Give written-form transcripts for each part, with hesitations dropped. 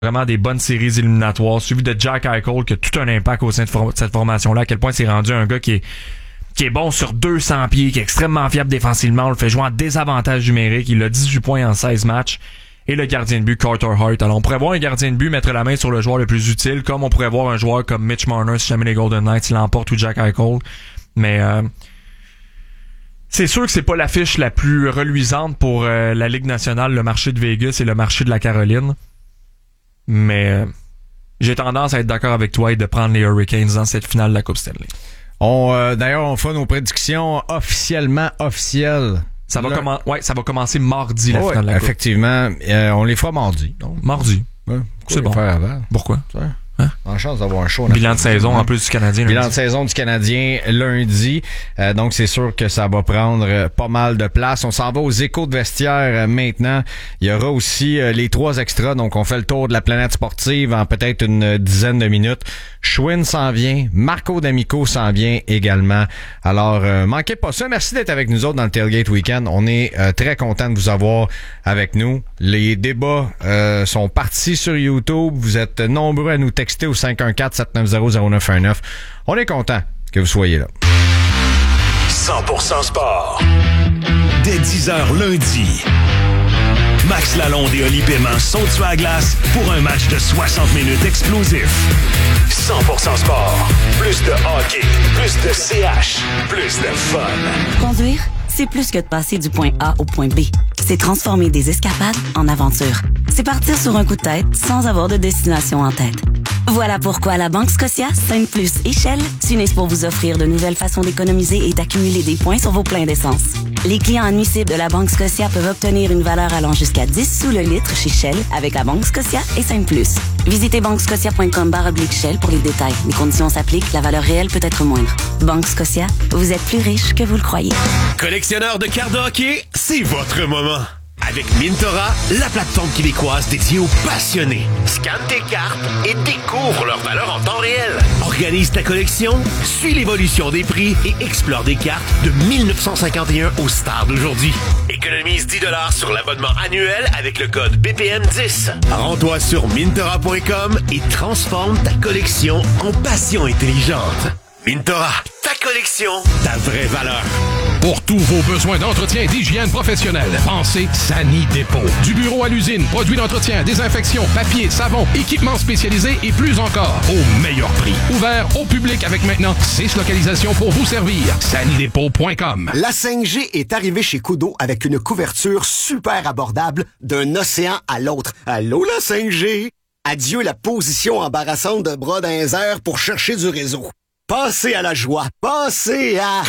vraiment des bonnes séries éliminatoires, suivi de Jack Eichel qui a tout un impact au sein de cette formation-là, à quel point c'est rendu un gars qui est bon sur 200 pieds, qui est extrêmement fiable défensivement, on le fait jouer en désavantage numérique, il a 18 points en 16 matchs, et le gardien de but Carter Hart. Alors on pourrait voir un gardien de but mettre la main sur le joueur le plus utile, comme on pourrait voir un joueur comme Mitch Marner si jamais les Golden Knights l'emportent ou Jack Eichel, mais c'est sûr que c'est pas l'affiche la plus reluisante pour la Ligue nationale, le marché de Vegas et le marché de la Caroline. Mais j'ai tendance à être d'accord avec toi et de prendre les Hurricanes dans cette finale de la Coupe Stanley. D'ailleurs, on fait nos prédictions officielles. Ça va commencer mardi, la finale de la Coupe. Effectivement. On les fera mardi. Donc. Mardi. Ouais, c'est bon. Faire avant? Pourquoi? En chance d'avoir un show. Bilan de saison en plus du Canadien. Bilan de saison du Canadien lundi. Donc c'est sûr que ça va prendre pas mal de place. On s'en va aux échos de vestiaire maintenant. Il y aura aussi les 3 extras. Donc on fait le tour de la planète sportive en peut-être une dizaine de minutes. Schwinn s'en vient. Marco D'Amico s'en vient également. Alors manquez pas ça. Merci d'être avec nous autres dans le Tailgate Weekend. On est très content de vous avoir avec nous. Les débats sont partis sur YouTube. Vous êtes nombreux à nous texter au 514-790-0919. On est content que vous soyez là. 100% sport. Dès 10h lundi. Max Lalonde et Oli Paiement sont sur la glace pour un match de 60 minutes explosif. 100% sport. Plus de hockey, plus de CH, plus de fun. Conduire, c'est plus que de passer du point A au point B. C'est transformer des escapades en aventures. C'est partir sur un coup de tête sans avoir de destination en tête. Voilà pourquoi la Banque Scotia, Sainte-Plus et Shell s'unissent pour vous offrir de nouvelles façons d'économiser et d'accumuler des points sur vos pleins d'essence. Les clients admissibles de la Banque Scotia peuvent obtenir une valeur allant jusqu'à 10 sous le litre chez Shell avec la Banque Scotia et Sainte-Plus. Visitez banquescotia.com/Shell pour les détails. Les conditions s'appliquent, la valeur réelle peut être moindre. Banque Scotia, vous êtes plus riche que vous le croyez. Collectionneur de cartes de hockey, c'est votre moment. Avec Mintora, la plateforme québécoise dédiée aux passionnés. Scanne tes cartes et découvre leur valeur en temps réel. Organise ta collection, suis l'évolution des prix et explore des cartes de 1951 aux stars d'aujourd'hui. Économise 10$ sur l'abonnement annuel avec le code BPM10. Rends-toi sur Mintora.com et transforme ta collection en passion intelligente. Mintora, ta collection, ta vraie valeur. Pour tous vos besoins d'entretien et d'hygiène professionnelle, pensez Sani Dépôt. Du bureau à l'usine, produits d'entretien, désinfection, papier, savon, équipements spécialisés et plus encore, au meilleur prix. Ouvert au public avec maintenant 6 localisations pour vous servir. sanidépôt.com. La 5G est arrivée chez Kudo avec une couverture super abordable d'un océan à l'autre. Allô la 5G? Adieu la position embarrassante de bras dans les airs pour chercher du réseau. Passez à la joie. Passez à...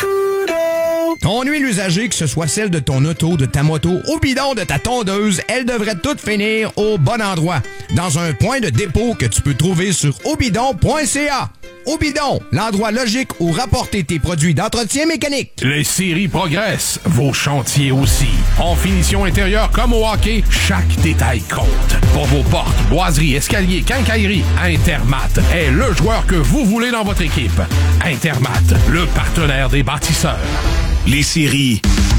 Ton huile usagée, que ce soit celle de ton auto, de ta moto ou bidon de ta tondeuse, elle devrait toutes finir au bon endroit. Dans un point de dépôt que tu peux trouver sur obidon.ca. Obidon, l'endroit logique où rapporter tes produits d'entretien mécanique. Les séries progressent, vos chantiers aussi. En finition intérieure comme au hockey, chaque détail compte. Pour vos portes, boiseries, escaliers, quincailleries, Intermat est le joueur que vous voulez dans votre équipe. Intermat, le partenaire des bâtisseurs. Les séries,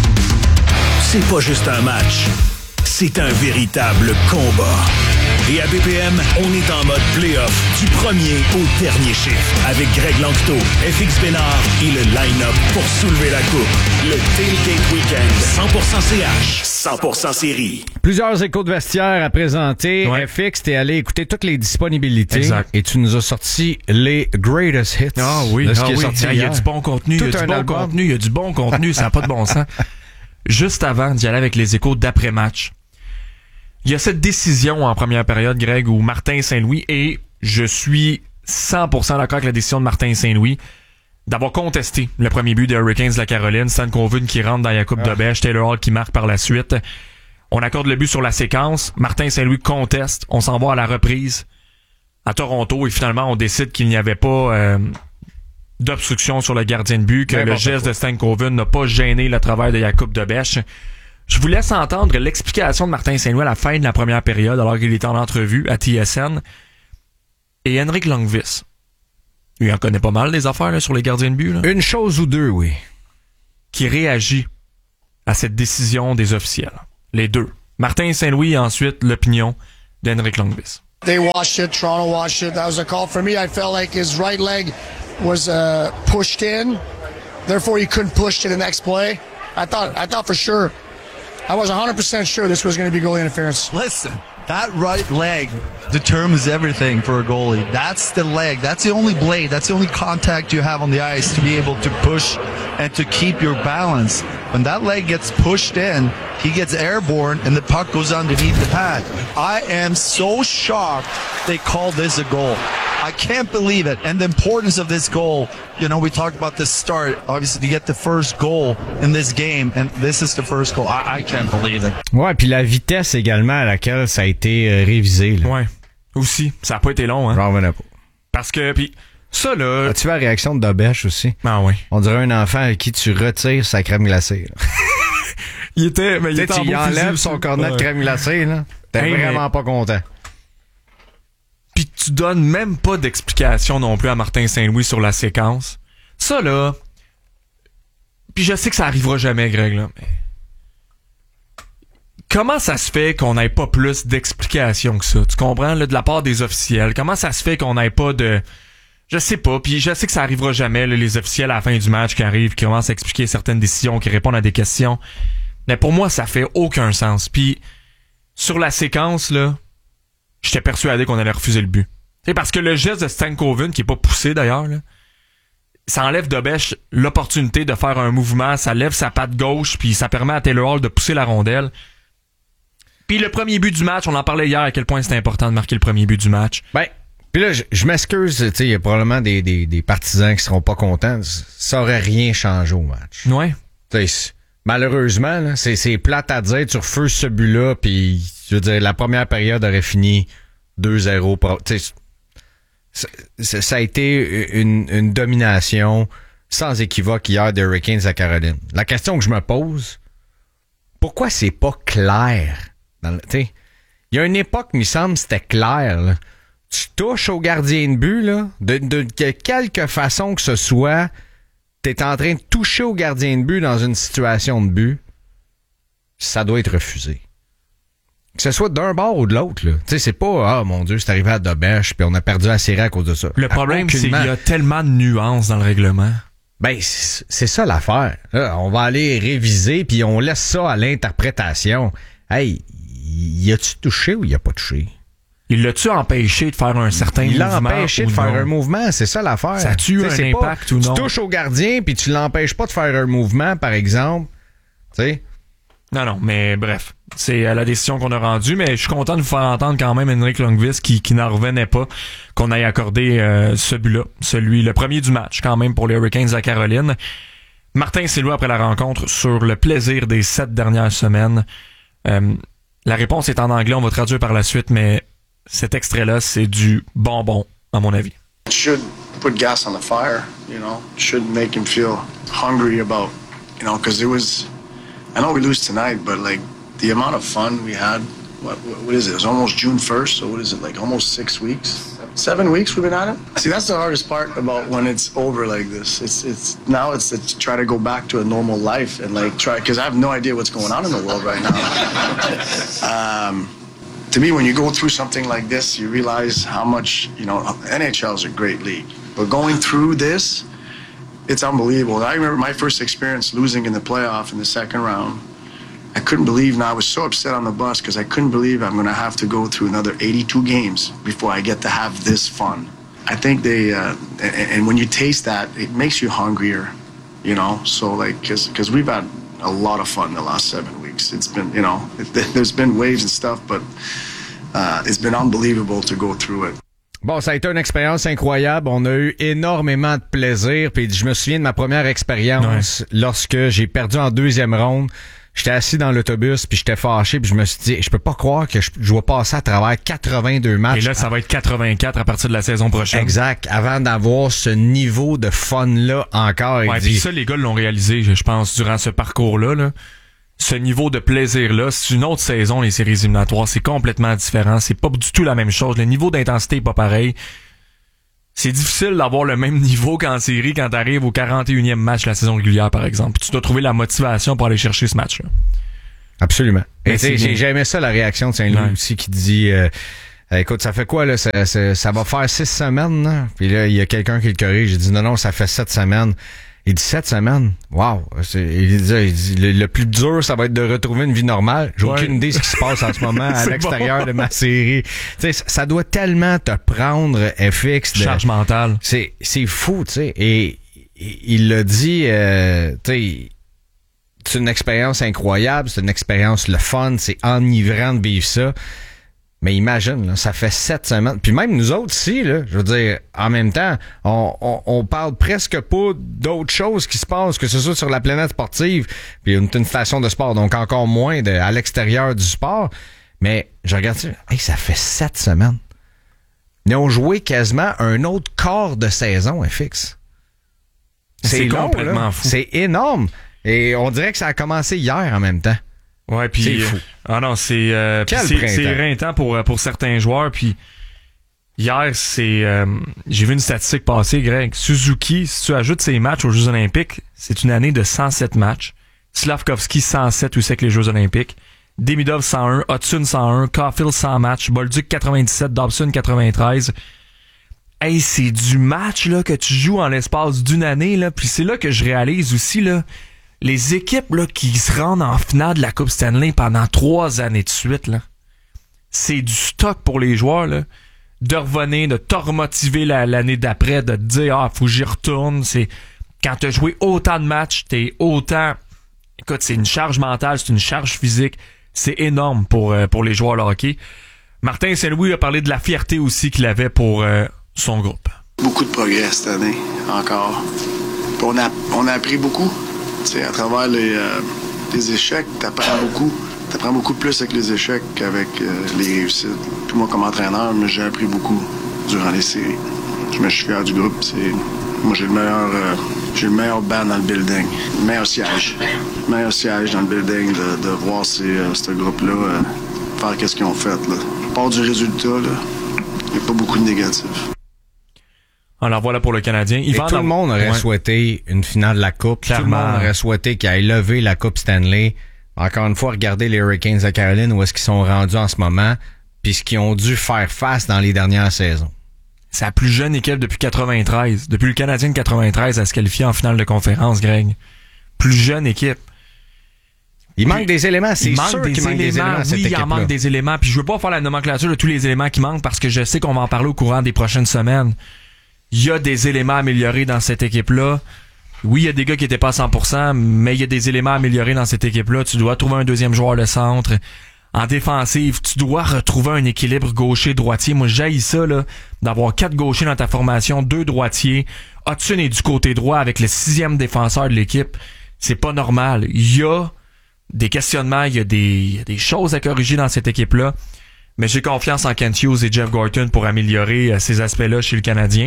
c'est pas juste un match, c'est un véritable combat. Et à BPM, on est en mode play-off du premier au dernier chiffre avec Greg Langto, FX Bénard et le line-up pour soulever la coupe. Le Tailgate Weekend, 100% CH, 100% série. Plusieurs échos de vestiaire à présenter. Ouais. FX, t'es allé écouter toutes les disponibilités. Exact. Et tu nous as sorti les greatest hits. Ah oui, de ce qui est sorti il y a hier. du bon contenu, Tout il y a un du bon album. contenu, il y a du bon contenu, ça n'a pas de bon sens. Juste avant d'y aller avec les échos d'après-match, il y a cette décision en première période, Greg, où Martin Saint-Louis, et je suis 100% d'accord avec la décision de Martin Saint-Louis, d'avoir contesté le premier but des Hurricanes de la Caroline, Stan Kovun qui rentre dans la coupe de bêche, Taylor Hall qui marque par la suite. On accorde le but sur la séquence, Martin Saint-Louis conteste, on s'en va à la reprise à Toronto et finalement on décide qu'il n'y avait pas d'obstruction sur le gardien de but, que le geste de Stan Kovun n'a pas gêné le travail de Jakub de Bech. Je vous laisse entendre l'explication de Martin Saint-Louis à la fin de la première période alors qu'il était en entrevue à TSN. Et Henrik Lundqvist, lui en connaît pas mal des affaires là, sur les gardiens de but. Là, Une chose ou deux, oui. qui réagit à cette décision des officiels. Les deux. Martin Saint-Louis et ensuite l'opinion d'Henrik Lundqvist. They watched it. Toronto watched it. That was a call for me. I felt like his right leg was pushed in. Therefore, he couldn't push to the next play. I thought for sure. I was 100% sure this was going to be goalie interference. Listen, that right leg determines everything for a goalie. That's the leg. That's the only blade. That's the only contact you have on the ice to be able to push and to keep your balance. When that leg gets pushed in, he gets airborne and the puck goes underneath the pad. I am so shocked they called this a goal. I can't believe it. And the importance of this goal, you know, we talked about the start, obviously, to get the first goal in this game, and this is the first goal. I can't believe it. Ouais, puis la vitesse également à laquelle ça a été révisé. Là. Ouais, aussi. Ça a pas été long, hein. J'en revenais pas. Parce que, puis ça, là... As-tu vu la réaction de Dobèche aussi? Ah oui. On dirait un enfant à qui tu retires sa crème glacée. il était en il enlève son cornet de crème glacée, là. T'es vraiment pas content. Puis tu donnes même pas d'explication non plus à Martin Saint-Louis sur la séquence. Ça, là... Puis je sais que ça arrivera jamais, Greg, là, mais... Comment ça se fait qu'on n'ait pas plus d'explications que ça? Tu comprends, là, de la part des officiels? Comment ça se fait qu'on n'ait pas de... Je sais pas, puis je sais que ça arrivera jamais, là, les officiels à la fin du match qui arrivent, qui commencent à expliquer certaines décisions, qui répondent à des questions. Mais pour moi, ça fait aucun sens. Puis sur la séquence, là... J'étais persuadé qu'on allait refuser le but. C'est parce que le geste de Stankoven, qui est pas poussé d'ailleurs, là, ça enlève Dobèche l'opportunité de faire un mouvement, ça lève sa patte gauche, puis ça permet à Taylor Hall de pousser la rondelle. Puis le premier but du match, on en parlait hier à quel point c'était important de marquer le premier but du match. Ben, puis là, je m'excuse, tu sais, il y a probablement des partisans qui seront pas contents. Ça aurait rien changé au match. Ouais. T'sais, malheureusement, là, c'est plate à dire, tu refuses ce but-là, puis je veux dire, la première période aurait fini 2-0. Ça a été une domination sans équivoque hier des Hurricanes à Caroline. La question que je me pose, pourquoi c'est pas clair? Il y a une époque, il me semble, c'était clair. Là. Tu touches au gardien de but, là, de quelque façon que ce soit, t'es en train de toucher au gardien de but dans une situation de but, ça doit être refusé. Que ce soit d'un bord ou de l'autre, là. Tu sais, c'est pas, ah, mon Dieu, c'est arrivé à Dobèche, puis on a perdu la série à cause de ça. Le problème, c'est qu'il y a tellement de nuances dans le règlement. Ben, c'est ça l'affaire. Là, on va aller réviser, puis on laisse ça à l'interprétation. Hey, y a-tu touché ou y a pas touché? Il l'a-tu empêché de faire un certain mouvement? Il l'a empêché de faire un mouvement, c'est ça l'affaire. Ça a-tu un impact ou non? Tu touches au gardien, puis tu l'empêches pas de faire un mouvement, par exemple. Tu sais? Non, mais bref. C'est la décision qu'on a rendue, mais je suis content de vous faire entendre quand même Henrik Lundqvist qui n'en revenait pas qu'on ait accordé ce but-là. Le premier du match, quand même, pour les Hurricanes à Caroline. Martin Saint-Louis, après la rencontre, sur le plaisir des 7 dernières semaines. La réponse est en anglais, on va traduire par la suite, mais cet extrait-là, c'est du bonbon, à mon avis. It should put gas on the fire, you know. It should make him feel hungry about, you know, because it was... I know we lose tonight, but, like, the amount of fun we had, what is it? It was almost June 1st, so what is it, like almost 6 weeks? 7 weeks we've been at it? See, that's the hardest part about when it's over like this. It's to try to go back to a normal life and, like, try, because I have no idea what's going on in the world right now. To me, when you go through something like this, you realize how much, you know, NHL is a great league. But going through this, it's unbelievable. I remember my first experience losing in the playoff in the second round. I couldn't believe, now I was so upset on the bus because I couldn't believe I'm going to have to go through another 82 games before I get to have this fun. I think they, and when you taste that, it makes you hungrier, you know? So, like, because we've had a lot of fun the last 7 weeks. It's been, you know, there's been waves and stuff, but it's been unbelievable to go through it. Bon, ça a été une expérience incroyable. On a eu énormément de plaisir. Puis je me souviens de ma première expérience lorsque j'ai perdu en deuxième ronde. J'étais assis dans l'autobus, puis j'étais fâché, puis je me suis dit, je peux pas croire que je dois passer à travers 82 matchs. Et là, ça va être 84 à partir de la saison prochaine. Exact. Avant d'avoir ce niveau de fun-là encore. Ouais, puis ça, les gars l'ont réalisé, je pense, durant ce parcours-là, là. Ce niveau de plaisir-là, c'est une autre saison, les séries éliminatoires. C'est complètement différent. C'est pas du tout la même chose. Le niveau d'intensité est pas pareil. C'est difficile d'avoir le même niveau qu'en série quand t'arrives au 41e match de la saison régulière, par exemple. Puis tu dois trouver la motivation pour aller chercher ce match-là. Absolument. Et j'ai aimé ça, la réaction de Saint-Louis aussi, qui dit Écoute, ça fait quoi, là? Ça va faire 6 semaines, là. Puis là, il y a quelqu'un qui le corrige. J'ai dit, non, ça fait 7 semaines. Il dit 7 semaines. Wow. Il dit le plus dur, ça va être de retrouver une vie normale. J'ai aucune idée de ce qui se passe en ce moment à l'extérieur de ma série. Tu sais, ça doit tellement te prendre, FX. Charge mentale. C'est fou, tu sais. Et il l'a dit, tu sais, c'est une expérience incroyable, c'est une expérience le fun, c'est enivrant de vivre ça. Mais imagine, là, ça fait 7 semaines. Puis même nous autres ici, là, je veux dire, en même temps, on parle presque pas d'autres choses qui se passent, que ce soit sur la planète sportive, puis une station de sport, donc encore moins à l'extérieur du sport. Mais je regarde ça, ça fait 7 semaines. Ils ont joué quasiment un autre quart de saison, FX. C'est long, complètement là. fou. C'est énorme. Et on dirait que ça a commencé hier en même temps. Ouais, puis c'est fou. Ah non, c'est éreintant pour certains joueurs. Puis hier, j'ai vu une statistique passer, Greg. Suzuki, si tu ajoutes ses matchs aux Jeux Olympiques, c'est une année de 107 matchs. Slavkovski 107 aussi avec les Jeux Olympiques. Demidov 101, Hudson 101, Caulfield 100 matchs, Bolduc 97, Dobson 93. Hey, c'est du match là que tu joues en l'espace d'une année là. Puis c'est là que je réalise aussi là. Les équipes là, qui se rendent en finale de la Coupe Stanley pendant 3 années de suite, là, c'est du stock pour les joueurs. Là, de revenir, de te remotiver l'année d'après, de te dire « faut que j'y retourne ». C'est quand tu as joué autant de matchs, t'es autant... Écoute, c'est une charge mentale, c'est une charge physique. C'est énorme pour les joueurs de hockey. Martin Saint-Louis a parlé de la fierté aussi qu'il avait pour son groupe. Beaucoup de progrès cette année, encore. Puis on a appris beaucoup. T'sais, à travers les échecs, t'apprends beaucoup. T'apprends beaucoup plus avec les échecs qu'avec les réussites. Puis moi, comme entraîneur, j'ai appris beaucoup durant les séries. Je suis fier du groupe. Moi, j'ai le meilleur banc dans le building. Le meilleur siège. Le meilleur siège dans le building de voir ce groupe-là faire qu'est-ce qu'ils ont fait. Là. À part du résultat, il n'y a pas beaucoup de négatifs. Alors voilà pour le Canadien. Tout le monde aurait souhaité une finale de la Coupe. Clairement. Tout le monde aurait souhaité qu'il aille lever la Coupe Stanley. Encore une fois, regardez les Hurricanes de Caroline, où est-ce qu'ils sont rendus en ce moment, puis ce qu'ils ont dû faire face dans les dernières saisons. C'est la plus jeune équipe depuis 93. Depuis le Canadien de 93 à se qualifier en finale de conférence, Greg. Plus jeune équipe. Il manque des éléments, c'est sûr qu'il manque des éléments à cette équipe-là. Oui, il en manque des éléments. Puis je veux pas faire la nomenclature de tous les éléments qui manquent parce que je sais qu'on va en parler au courant des prochaines semaines. Il y a des éléments améliorés dans cette équipe-là. Oui, il y a des gars qui étaient pas à 100%, mais il y a des éléments améliorés dans cette équipe-là. Tu dois trouver un deuxième joueur de centre. En défensive, tu dois retrouver un équilibre gaucher-droitier. Moi, j'haïs ça, là, d'avoir 4 gauchers dans ta formation, 2 droitiers. Hudson est du côté droit avec le 6e défenseur de l'équipe. C'est pas normal. Il y a des questionnements, il y a des choses à corriger dans cette équipe-là. Mais j'ai confiance en Kent Hughes et Jeff Gorton pour améliorer ces aspects-là chez le Canadien.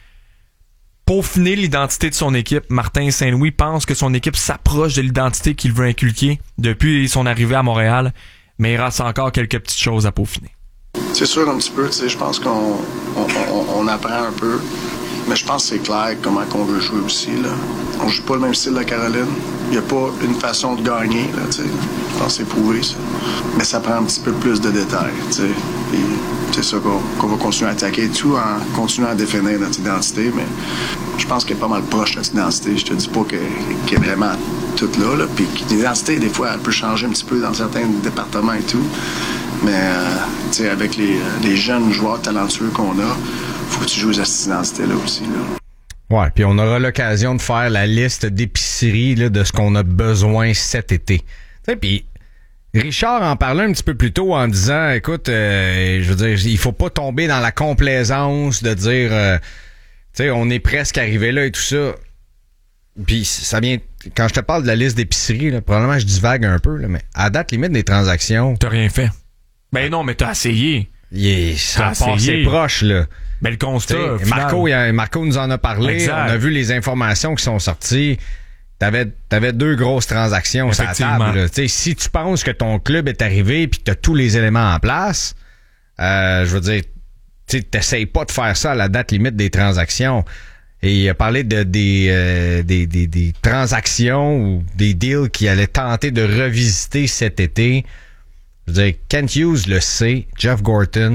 Peaufiner l'identité de son équipe, Martin Saint-Louis pense que son équipe s'approche de l'identité qu'il veut inculquer depuis son arrivée à Montréal, mais il reste encore quelques petites choses à peaufiner. C'est sûr un petit peu, tu sais, je pense qu'on apprend un peu, mais je pense que c'est clair comment qu'on veut jouer aussi, là. On joue pas le même style de la Caroline. Il n'y a pas une façon de gagner, là, tu sais. Je pense que c'est prouvé, ça. Mais ça prend un petit peu plus de détails, tu sais. Puis c'est ça qu'on va continuer à attaquer tout en continuant à définir notre identité, mais je pense qu'elle est pas mal proche de notre identité. Je te dis pas qu'elle est vraiment toute là, là. Puis l'identité, des fois, elle peut changer un petit peu dans certains départements et tout. Mais, tu sais, avec les jeunes joueurs talentueux qu'on a, faut que tu joues à cette identité-là aussi, là. Ouais, puis on aura l'occasion de faire la liste d'épicerie là, de ce qu'on a besoin cet été. Tu sais, puis Richard en parlait un petit peu plus tôt en disant, écoute, je veux dire, il faut pas tomber dans la complaisance de dire, tu sais, on est presque arrivé là et tout ça. Puis ça vient, quand je te parle de la liste d'épicerie, là, probablement je divague un peu, là, mais à date limite des transactions, t'as rien fait. Ben non, mais t'as essayé. Ça a passé proche, là. Mais le constat, Marco nous en a parlé. Exact. On a vu les informations qui sont sorties. T'avais 2 grosses transactions sur la table. T'sais, si tu penses que ton club est arrivé et que tu as tous les éléments en place, je veux dire, t'essayes pas de faire ça à la date limite des transactions. Et il a parlé de des transactions ou des deals qu'il allait tenter de revisiter cet été. Je veux dire, Kent Hughes le sait, Jeff Gorton,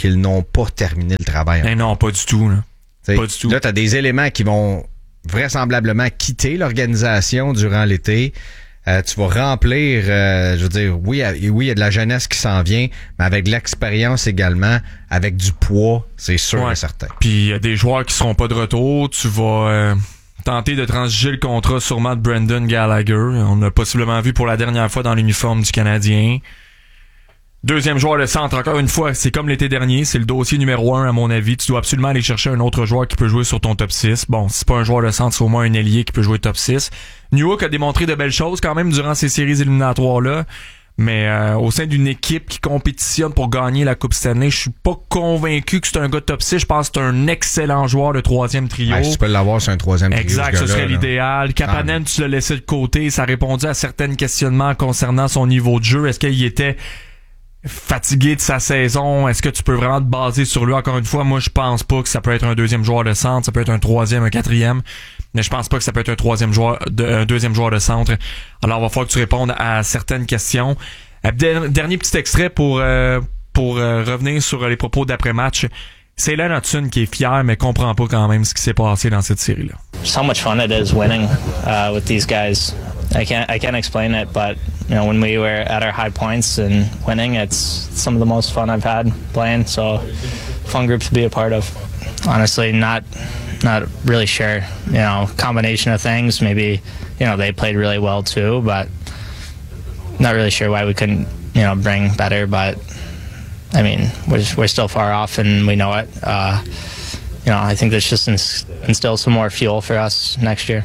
qu'ils n'ont pas terminé le travail. Mais non, pas du tout. Là. Pas du tout. Là, tu as des éléments qui vont vraisemblablement quitter l'organisation durant l'été. Tu vas remplir, je veux dire, oui, il y a de la jeunesse qui s'en vient, mais avec de l'expérience également, avec du poids, c'est sûr et certain. Puis il y a des joueurs qui seront pas de retour. Tu vas tenter de transiger le contrat sûrement de Brendan Gallagher. On l'a possiblement vu pour la dernière fois dans l'uniforme du Canadien. Deuxième joueur de centre, encore une fois, c'est comme l'été dernier, c'est le dossier numéro 1 à mon avis. Tu dois absolument aller chercher un autre joueur qui peut jouer sur ton top 6. Bon, si c'est pas un joueur de centre, c'est au moins un ailier qui peut jouer top 6. Newhook a démontré de belles choses quand même durant ces séries éliminatoires-là, mais au sein d'une équipe qui compétitionne pour gagner la Coupe Stanley, je suis pas convaincu que c'est un gars de top 6. Je pense que c'est un excellent joueur de troisième trio. Si tu peux l'avoir sur un troisième trio. Exact, ce serait l'idéal. Kapanen, tu l'as laissé de côté. Ça répondait à certains questionnements concernant son niveau de jeu. Est-ce qu'il était fatigué de sa saison? Est-ce que tu peux vraiment te baser sur lui? Encore une fois, moi, je pense pas que ça peut être un deuxième joueur de centre. Ça peut être un troisième, un quatrième. Mais je pense pas que ça peut être un deuxième joueur de centre. Alors, il va falloir que tu répondes à certaines questions. Dernier petit extrait pour revenir sur les propos d'après-match. C'est Lane Hutson qui est fier, mais comprend pas quand même ce qui s'est passé dans cette série-là. Just how much fun it is winning with these guys. I can't explain it, but you know, when we were at our high points and winning, it's some of the most fun I've had playing. So, fun group to be a part of. Honestly, not really sure. You know, combination of things. Maybe, you know, they played really well too, but not really sure why we couldn't, you know, bring better. But I mean, we're still far off, and we know it. You know, I think this just instills some more fuel for us next year.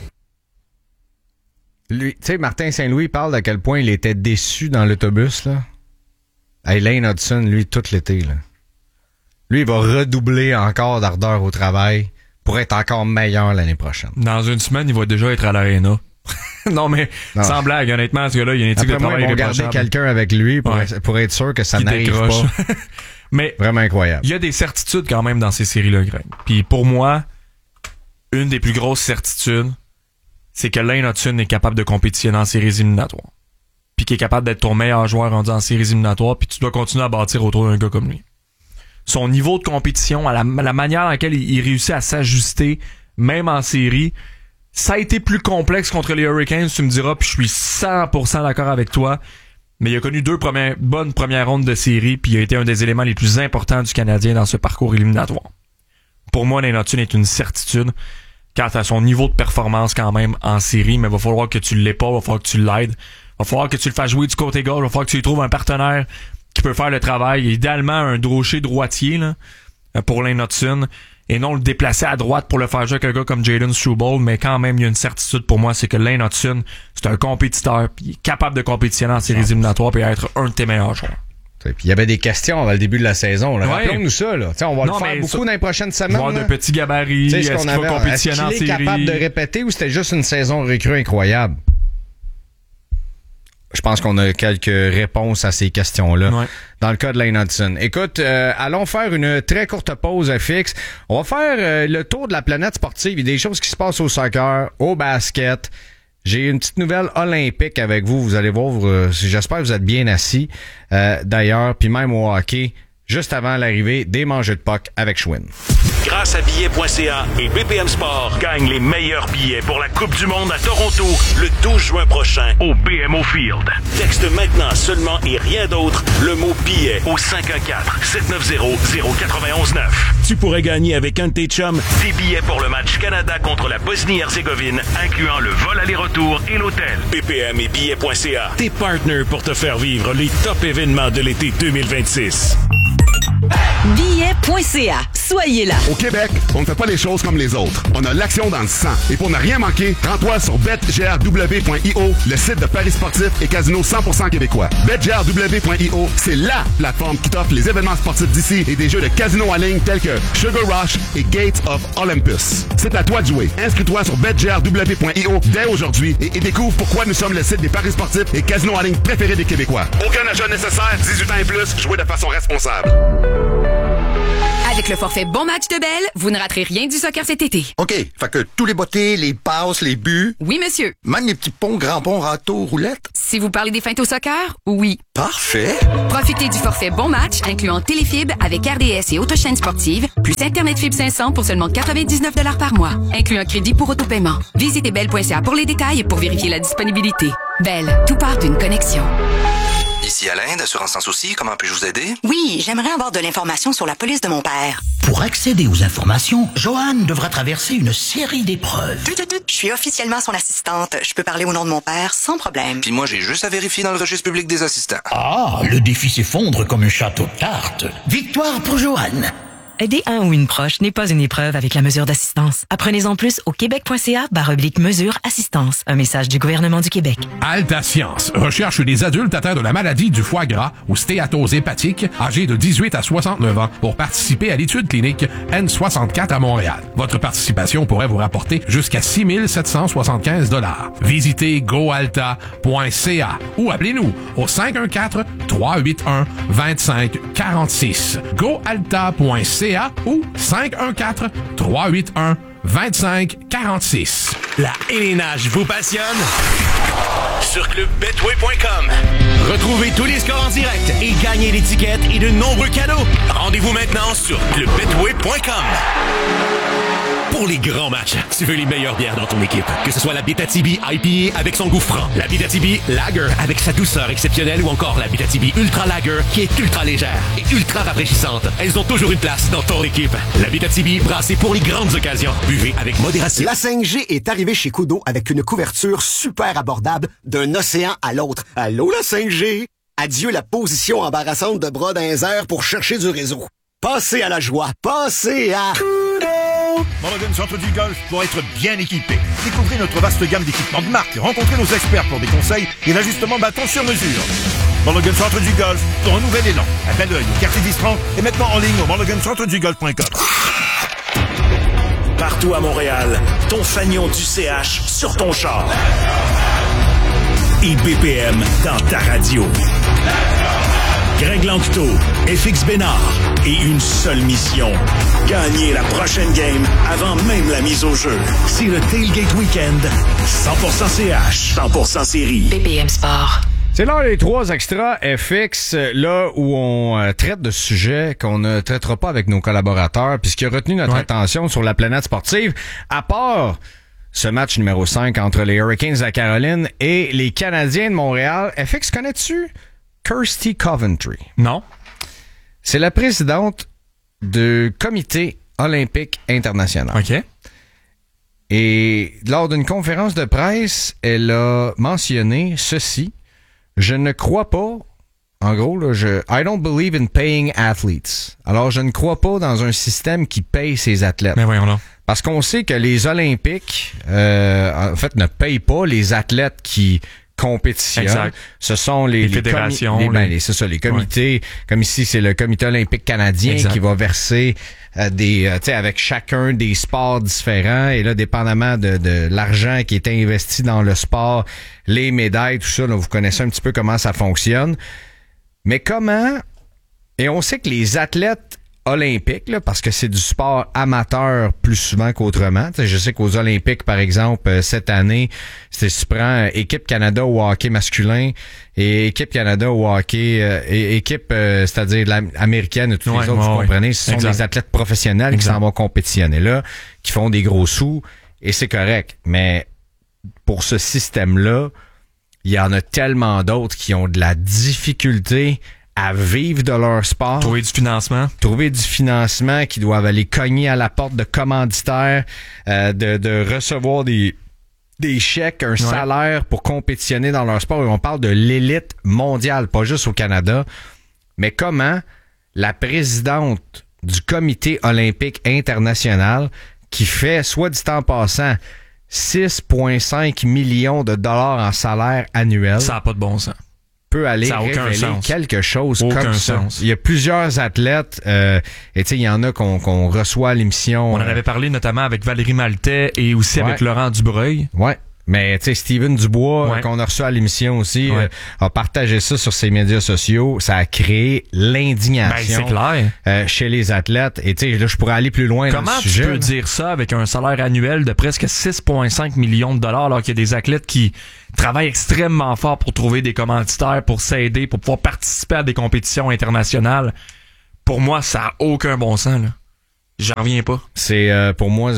Lui, tu sais, Martin Saint-Louis parle d'à quel point il était déçu dans l'autobus, là. Hey, Lane Hutson, lui, tout l'été, là. Lui, il va redoubler encore d'ardeur au travail pour être encore meilleur l'année prochaine. Dans une semaine, il va déjà être à l'aréna. Non, mais sans blague, honnêtement, ce gars-là, il y a une éthique de travail irréprochable. Ils vont garder quelqu'un avec lui pour être sûr que ça n'arrive pas. Mais vraiment incroyable. Il y a des certitudes quand même dans ces séries-là, Greg. Puis pour moi, une des plus grosses certitudes, c'est que Lane Hutson est capable de compétitionner en séries éliminatoires. Puis qu'il est capable d'être ton meilleur joueur rendu en séries éliminatoires, puis tu dois continuer à bâtir autour d'un gars comme lui. Son niveau de compétition, la manière dans laquelle il réussit à s'ajuster, même en série, ça a été plus complexe contre les Hurricanes, tu me diras, puis je suis 100% d'accord avec toi. Mais il a connu bonnes premières rondes de série, puis il a été un des éléments les plus importants du Canadien dans ce parcours éliminatoire. Pour moi, Lane Hutson est une certitude quant à son niveau de performance quand même en série, mais il va falloir que tu l'épaules, il va falloir que tu l'aides, il va falloir que tu le fasses jouer du côté gauche, il va falloir que tu lui trouves un partenaire qui peut faire le travail, idéalement un gaucher droitier là, pour Lane Hutson, et non le déplacer à droite pour le faire jouer avec un gars comme Jayden Struble, mais quand même, il y a une certitude pour moi, c'est que Lane Hutson, c'est un compétiteur, puis il est capable de compétitionner en séries éliminatoires et être un de tes meilleurs joueurs. Puis il y avait des questions avant le début de la saison. Là. Ouais. Rappelons-nous ça. Là. On va le faire beaucoup dans les prochaines semaines. Voir de petits gabarits, est-ce qu'il va compétitionner en série? Est-ce qu'il est capable de répéter ou c'était juste une saison recrue incroyable? Je pense qu'on a quelques réponses à ces questions-là. Ouais. Dans le cas de Lane Hutson. Écoute, allons faire une très courte pause fixe. On va faire le tour de la planète sportive. Il y a des choses qui se passent au soccer, au basket. J'ai une petite nouvelle olympique avec vous. Vous allez voir, j'espère que vous êtes bien assis. D'ailleurs, puis même au hockey, juste avant l'arrivée des mangeux de puck avec Schwinn. Grâce à billets.ca et BPM Sport, gagne les meilleurs billets pour la Coupe du Monde à Toronto le 12 juin prochain au BMO Field. Texte maintenant seulement et rien d'autre le mot billet au 514-790-0919. Tu pourrais gagner avec un de tes chums des billets pour le match Canada contre la Bosnie-Herzégovine, incluant le vol aller-retour et l'hôtel. BPM et billets.ca, tes partners pour te faire vivre les top événements de l'été 2026. Billets.ca. Soyez là. Au Québec, on ne fait pas les choses comme les autres. On a l'action dans le sang. Et pour ne rien manquer, rends-toi sur betgrw.io, le site de paris sportifs et casino 100% québécois. betgrw.io, c'est LA plateforme qui t'offre les événements sportifs d'ici et des jeux de casino en ligne tels que Sugar Rush et Gates of Olympus. C'est à toi de jouer. Inscris-toi sur betgrw.io dès aujourd'hui et découvre pourquoi nous sommes le site des paris sportifs et casinos en ligne préférés des Québécois. Aucun achat nécessaire, 18 ans et plus, jouez de façon responsable. Avec le forfait Bon Match de Bell, vous ne raterez rien du soccer cet été. OK, fait que tous les bottées, les passes, les buts... Oui, monsieur. Même les petits ponts, grands ponts, râteaux, roulettes? Si vous parlez des feintes au soccer, oui. Parfait. Profitez du forfait Bon Match, incluant téléfibre avec RDS et autochaîne sportive, plus Internet Fibre 500 pour seulement 99 $ par mois, inclut un crédit pour autopaiement. Visitez bell.ca pour les détails et pour vérifier la disponibilité. Bell, tout part d'une connexion. Ici Alain, d'Assurance Sans Souci, comment puis-je vous aider? Oui, j'aimerais avoir de l'information sur la police de mon père. Pour accéder aux informations, Joanne devra traverser une série d'épreuves. Je suis officiellement son assistante. Je peux parler au nom de mon père sans problème. Puis moi, j'ai juste à vérifier dans le registre public des assistants. Ah, le défi s'effondre comme un château de cartes. Victoire pour Joanne. Aider un ou une proche n'est pas une épreuve avec la mesure d'assistance. Apprenez-en plus au québec.ca/mesure assistance. Un message du gouvernement du Québec. Alta Science recherche des adultes atteints de la maladie du foie gras ou stéatose hépatique âgés de 18 à 69 ans pour participer à l'étude clinique N64 à Montréal. Votre participation pourrait vous rapporter jusqu'à 6 775 $. Visitez goalta.ca ou appelez-nous au 514-381-2546. goalta.ca ou 514-381-2546. La LNH vous passionne? Sur clubbetway.com. Retrouvez tous les scores en direct et gagnez l'étiquette et de nombreux cadeaux. Rendez-vous maintenant sur clubbetway.com. Pour les grands matchs, tu veux les meilleures bières dans ton équipe. Que ce soit la Abitibi IPA avec son goût franc, la Abitibi Lager avec sa douceur exceptionnelle ou encore la Abitibi Ultra Lager qui est ultra légère et ultra rafraîchissante. Elles ont toujours une place dans ton équipe. La Abitibi brassée pour les grandes occasions. Buvez avec modération. La 5G est arrivée chez Kudo avec une couverture super abordable d'un océan à l'autre. Allô la 5G? Adieu la position embarrassante de bras dans les airs pour chercher du réseau. Passez à la joie. Passez à... Mulligan Centre du Golf pour être bien équipé. Découvrez notre vaste gamme d'équipements de marque. Rencontrez nos experts pour des conseils et l'ajustement bâton sur mesure. Mulligan Centre du Golf pour un nouvel élan. Un bel œil au quartier d'Istran et maintenant en ligne au mulligancentredugolf.com. Partout à Montréal, ton fanion du CH sur ton char. IBPM dans ta radio. Greg Lanctot, FX Bénard et une seule mission. Gagner la prochaine game avant même la mise au jeu. C'est le Tailgate Weekend. 100% CH, 100% série. BPM Sport. C'est l'heure des 3 extras FX, là où on traite de sujets qu'on ne traitera pas avec nos collaborateurs, puis ce qui a retenu notre attention sur la planète sportive, à part ce match numéro 5 entre les Hurricanes de la Caroline et les Canadiens de Montréal. FX, connais-tu Kirsty Coventry? Non. C'est la présidente du Comité olympique international. OK. Et lors d'une conférence de presse, elle a mentionné ceci. Je ne crois pas, en gros, là, I don't believe in paying athletes. Alors, je ne crois pas dans un système qui paye ses athlètes. Mais voyons là. Parce qu'on sait que les Olympiques, en fait, ne payent pas les athlètes qui compétitionnent. Exact. Ce sont les fédérations. c'est ça, les comités. Comme ici, c'est le Comité olympique canadien qui va verser avec chacun des sports différents. Et là, dépendamment de l'argent qui est investi dans le sport, les médailles, tout ça, là, vous connaissez un petit peu comment ça fonctionne. Mais comment... Et on sait que les athlètes olympiques, là, parce que c'est du sport amateur plus souvent qu'autrement. T'sais, je sais qu'aux Olympiques, par exemple, cette année, si tu prends Équipe Canada au hockey masculin et Équipe Canada au hockey, c'est-à-dire américaine et tous les autres, vous comprenez, ce sont des athlètes professionnels qui s'en vont compétitionner là, qui font des gros sous, et c'est correct. Mais pour ce système-là, il y en a tellement d'autres qui ont de la difficulté à vivre de leur sport. Trouver du financement, qui doivent aller cogner à la porte de commanditaires, de recevoir des chèques, un salaire pour compétitionner dans leur sport. Et on parle de l'élite mondiale, pas juste au Canada. Mais comment la présidente du Comité olympique international, qui fait, soit dit en passant, 6,5 millions de dollars en salaire annuel. Ça n'a pas de bon sens. Peut aller révéler quelque chose comme ça. Il y a plusieurs athlètes, et tu sais, il y en a qu'on reçoit à l'émission. On en avait parlé notamment avec Valérie Maltais et aussi avec Laurent Dubreuil. Ouais. Mais tu sais, Steven Dubois, Ouais. qu'on a reçu à l'émission aussi, Ouais. a partagé ça sur ses médias sociaux. Ça a créé l'indignation Ben, c'est clair. chez les athlètes. Et tu sais, là, je pourrais aller plus loin dans Comment le tu sujet. peux dire ça avec un salaire annuel de presque 6,5 millions de dollars alors qu'il y a des athlètes qui travaillent extrêmement fort pour trouver des commanditaires, pour s'aider, pour pouvoir participer à des compétitions internationales? Pour moi, ça a aucun bon sens, là. J'en reviens pas. C'est pour moi,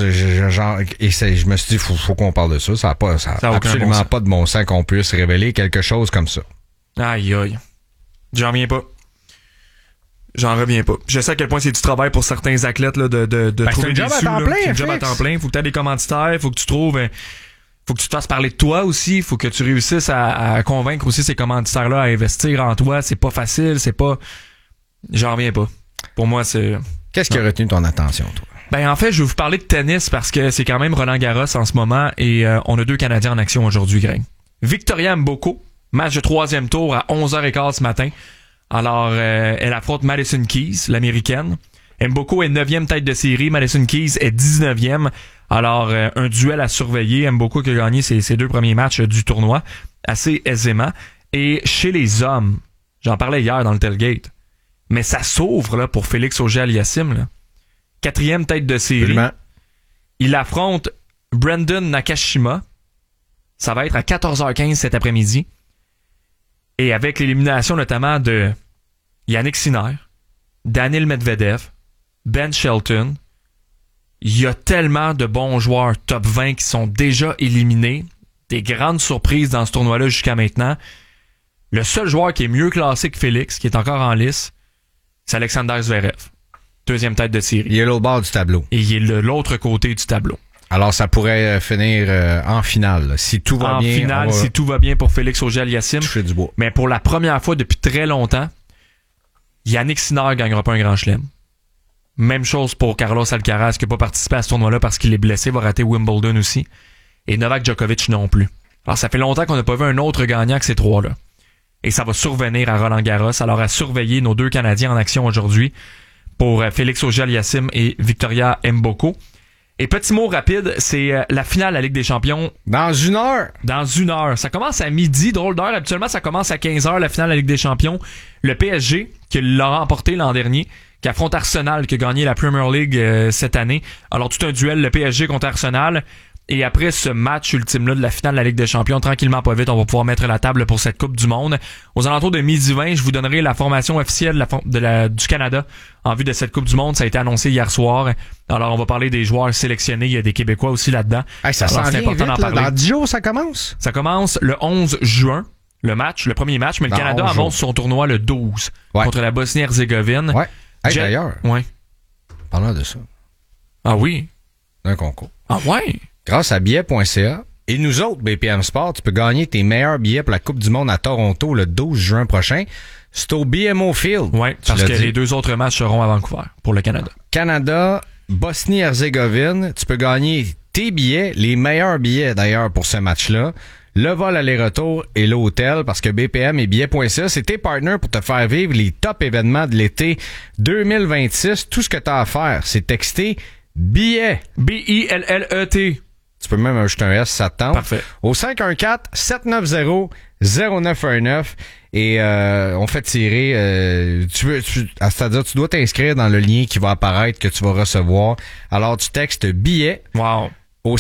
je me suis dit, faut qu'on parle de ça. Ça a a aucun absolument bon sens. pas de bon sens qu'on puisse révéler quelque chose comme ça. Aïe, aïe. J'en reviens pas. J'en reviens pas. Je sais à quel point c'est du travail pour certains athlètes là, de trouver des c'est un job à sous, temps là. plein, C'est un job à Félix. temps plein. Faut que tu aies des commanditaires, faut que tu trouves... faut que tu te fasses parler de toi aussi. Faut que tu réussisses à convaincre aussi ces commanditaires-là à investir en toi. C'est pas facile, c'est pas... J'en reviens pas. Pour moi, c'est... Qu'est-ce qui a retenu ton attention, toi? Ben en fait, je vais vous parler de tennis parce que c'est quand même Roland Garros en ce moment et on a 2 Canadiens en action aujourd'hui, Greg. Victoria Mboko, match de 3e tour à 11h15 ce matin. Alors, elle affronte Madison Keys, l'américaine. Mboko est 9e tête de série, Madison Keys est 19e. Alors, un duel à surveiller. Mboko qui a gagné ses 2 premiers matchs du tournoi assez aisément. Et chez les hommes, j'en parlais hier dans le tailgate, mais ça s'ouvre là pour Félix Auger-Aliassime, là. 4e tête de série. Absolument. Il affronte Brandon Nakashima. Ça va être à 14h15 cet après-midi. Et avec l'élimination notamment de Yannick Sinner, Daniil Medvedev, Ben Shelton, il y a tellement de bons joueurs top 20 qui sont déjà éliminés. Des grandes surprises dans ce tournoi-là jusqu'à maintenant. Le seul joueur qui est mieux classé que Félix, qui est encore en lice, c'est Alexander Zverev. 2e tête de série. Il est l'autre bord du tableau. Et il est de l'autre côté du tableau. Alors, ça pourrait finir en finale. Si tout va En bien. finale, on va si tout va bien pour Félix Auger-Aliassime. toucher du bois. Mais pour la première fois depuis très longtemps, Yannick Sinner gagnera pas un grand chelem. Même chose pour Carlos Alcaraz qui n'a pas participé à ce tournoi-là parce qu'il est blessé, va rater Wimbledon aussi. Et Novak Djokovic non plus. Alors ça fait longtemps qu'on n'a pas vu un autre gagnant que ces 3-là. Et ça va survenir à Roland Garros. Alors à surveiller nos 2 Canadiens en action aujourd'hui pour Félix Auger-Aliassime et Victoria Mboko. Et petit mot rapide, c'est la finale de la Ligue des Champions. Dans 1 heure. Dans 1 heure. Ça commence à midi, drôle d'heure. Habituellement, ça commence à 15h, la finale de la Ligue des Champions. Le PSG, qui l'a remporté l'an dernier, qui affronte Arsenal, qui a gagné la Premier League cette année. Alors, tout un duel, le PSG contre Arsenal. Et après ce match ultime-là de la finale de la Ligue des Champions, tranquillement pas vite, on va pouvoir mettre la table pour cette Coupe du Monde. Aux alentours de 12h20, je vous donnerai la formation officielle du Canada en vue de cette Coupe du Monde. Ça a été annoncé hier soir. Alors, on va parler des joueurs sélectionnés. Il y a des Québécois aussi là-dedans. Hey, ça Alors, s'en c'est vient important vite, d'en là. parler. Dans 10 jours, ça commence? Ça commence le 11 juin, le premier match, mais le Dans Canada 11 jours. avance son tournoi le 12 Ouais. contre la Bosnie-Herzégovine. Ouais. Hey, Jet- d'ailleurs, Ouais. parlons de ça. Ah oui? D'un concours. Ah ouais? Grâce à billets.ca et nous autres, BPM Sport, tu peux gagner tes meilleurs billets pour la Coupe du Monde à Toronto le 12 juin prochain. C'est au BMO Field. Ouais, Tu parce l'as que dit. les 2 autres matchs seront à Vancouver pour le Canada. Canada, Bosnie-Herzégovine, tu peux gagner tes billets, les meilleurs billets d'ailleurs pour ce match-là. Le vol aller-retour et l'hôtel, parce que BPM et billets.ca, c'est tes partenaires pour te faire vivre les top événements de l'été 2026. Tout ce que tu as à faire, c'est texter billets. B-I-L-L-E-T. Tu peux même ajouter un S, ça te tente. Parfait. Au 514-790-0919. Et on fait tirer... c'est-à-dire, tu dois t'inscrire dans le lien qui va apparaître, que tu vas recevoir. Alors, tu textes billets Wow. au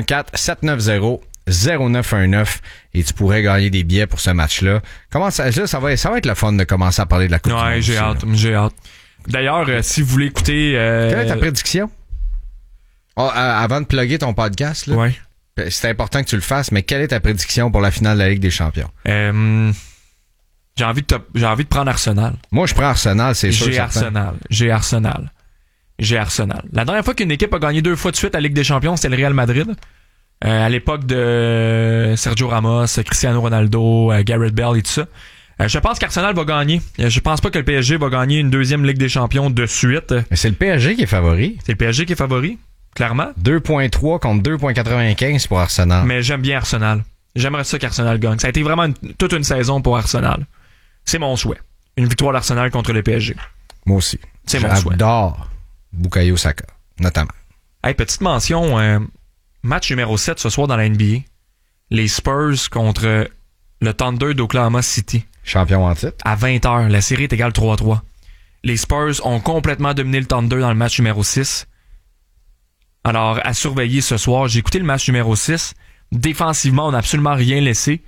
514-790-0919 et tu pourrais gagner des billets pour ce match-là. Comment ça va être le fun de commencer à parler de la Coupe du Monde. Ouais, j'ai aussi, hâte, là. j'ai hâte. D'ailleurs, si vous voulez écouter... Quelle est ta prédiction? Avant de plugger ton podcast, là, Ouais. c'est important que tu le fasses, mais quelle est ta prédiction pour la finale de la Ligue des Champions? J'ai envie de prendre Arsenal. Moi, je prends Arsenal, c'est sûr. J'ai Arsenal. La dernière fois qu'une équipe a gagné 2 fois de suite la Ligue des Champions, c'était le Real Madrid. À l'époque de Sergio Ramos, Cristiano Ronaldo, Gareth Bale et tout ça. Je pense qu'Arsenal va gagner. Je pense pas que le PSG va gagner une 2e Ligue des Champions de suite. Mais c'est le PSG qui est favori. C'est le PSG qui est favori, clairement. 2.3 contre 2.95 pour Arsenal. Mais j'aime bien Arsenal. J'aimerais ça qu'Arsenal gagne. Ça a été vraiment toute une saison pour Arsenal. C'est mon souhait. Une victoire d'Arsenal contre le PSG. Moi aussi. C'est mon souhait. J'adore Bukayo Saka, notamment. Hey, petite mention, match numéro 7 ce soir dans la NBA. les Spurs contre le Thunder d'Oklahoma City. Champion en titre. À 20h. La série est égale 3-3. Les Spurs ont complètement dominé le Thunder dans le match numéro 6. Alors, à surveiller ce soir. J'ai écouté le match numéro 6. Défensivement, on n'a absolument rien laissé.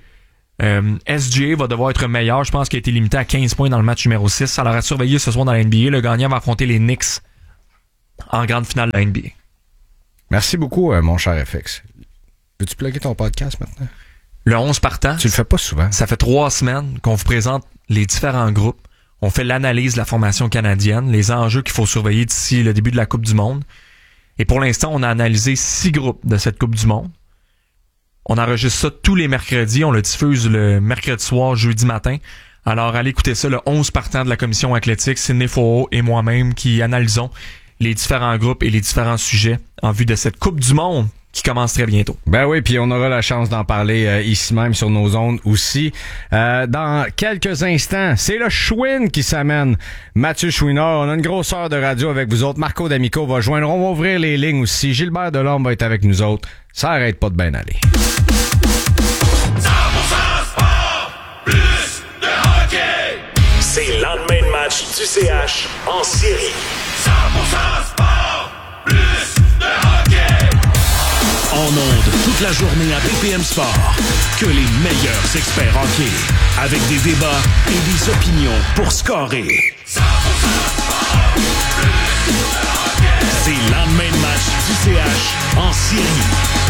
SGA va devoir être meilleur. Je pense qu'il a été limité à 15 points dans le match numéro 6. Alors, à surveiller ce soir dans la NBA. Le gagnant va affronter les Knicks en grande finale de la NBA. Merci beaucoup, mon cher FX. Veux-tu plugger ton podcast maintenant? Le 11 partant. Tu le fais pas souvent. Ça fait 3 semaines qu'on vous présente les différents groupes. On fait l'analyse de la formation canadienne, les enjeux qu'il faut surveiller d'ici le début de la Coupe du Monde. Et pour l'instant, on a analysé 6 groupes de cette Coupe du Monde. On enregistre ça tous les mercredis. On le diffuse le mercredi soir, jeudi matin. Alors, allez écouter ça, le 11 partant de la Commission athlétique, Sidney Faux et moi-même qui analysons les différents groupes et les différents sujets en vue de cette Coupe du Monde qui commence très bientôt. Ben oui, puis on aura la chance d'en parler ici même sur nos ondes aussi. Dans quelques instants, c'est le Chouin qui s'amène. Mathieu Chouinard, on a une grosse heure de radio avec vous autres. Marco D'Amico va joindre. On va ouvrir les lignes aussi. Gilbert Delorme va être avec nous autres. Ça arrête pas de bien aller. 100% sport, plus de hockey. C'est le lendemain de match du CH en série. 100% sport, plus de hockey. En ondes toute la journée à BPM Sport. Que les meilleurs experts hockey. Avec des débats et des opinions pour scorer. 100% sport, plus de hockey. C'est le lendemain de match du CH en série.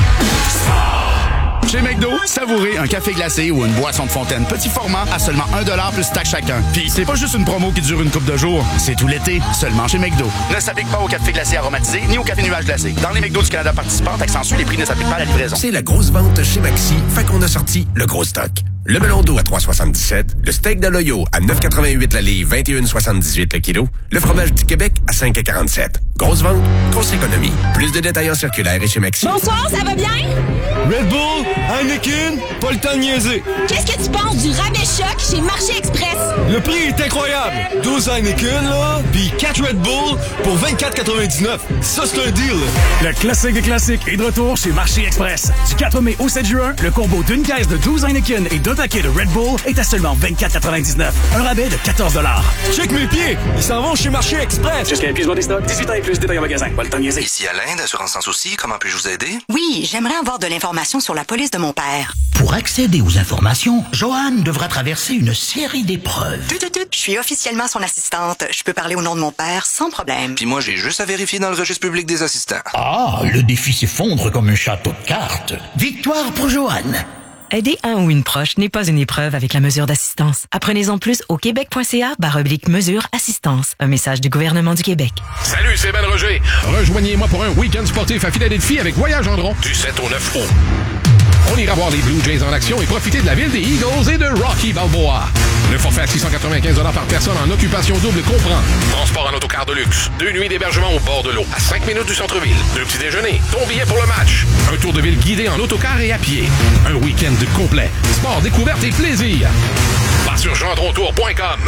Sport. Chez McDo, savourez un café glacé ou une boisson de fontaine petit format à seulement 1$ plus taxe chacun. Puis c'est pas juste une promo qui dure une couple de jours, c'est tout l'été, seulement chez McDo. Ne s'applique pas au café glacé aromatisé ni au café nuage glacé. Dans les McDo du Canada participants, accentue les prix ne s'appliquent pas à la livraison. C'est la grosse vente chez Maxi, fait qu'on a sorti le gros stock. Le melon d'eau à 3,77, le steak de l'Oyo à 9,88 la livre, 21,78 le kilo, le fromage du Québec à 5,47. Grosse vente, grosse économie. Plus de détails en circulaire et chez Maxi. Bonsoir, ça va bien? Red Bull, Heineken, pas le temps de niaiser. Qu'est-ce que tu penses du rabais choc chez Marché Express? Le prix est incroyable. 12 Heineken, là, puis 4 Red Bull pour 24,99. Ça, c'est un deal. Le classique des classiques est de retour chez Marché Express. Du 4 mai au 7 juin, le combo d'une caisse de 12 Heineken et 2 paquets de Red Bull est à seulement 24,99. Un rabais de 14 $. Check mes pieds, ils s'en vont chez Marché Express. Jusqu'à épuisement des stocks, 18 ans et plus, détail en magasin. Pas le temps de niaiser. Ici Alain, d'Assurance Sans Souci, comment puis-je vous aider? Oui, j'aimerais avoir de l'information sur la police de mon père. Pour accéder aux informations, Joanne devra traverser une série d'épreuves. Je suis officiellement son assistante. Je peux parler au nom de mon père sans problème. Puis moi, j'ai juste à vérifier dans le registre public des assistants. Ah, le défi s'effondre comme un château de cartes. Victoire pour Joanne. Aider un ou une proche n'est pas une épreuve avec la mesure d'assistance. Apprenez-en plus au québec.ca/mesure assistance. Un message du gouvernement du Québec. Salut, c'est Ben Roger. Rejoignez-moi pour un week-end sportif à Philadelphie avec Voyage Gendron du 7 au 9 août. On ira voir les Blue Jays en action et profiter de la ville des Eagles et de Rocky Balboa. Le forfait à 695 $ par personne en occupation double comprend transport en autocar de luxe, 2 nuits d'hébergement au bord de l'eau, à 5 minutes du centre-ville, 2 petits déjeuners, ton billet pour le match, un tour de ville guidé en autocar et à pied, un week-end complet, sport, découverte et plaisir. Va sur gendrontour.com.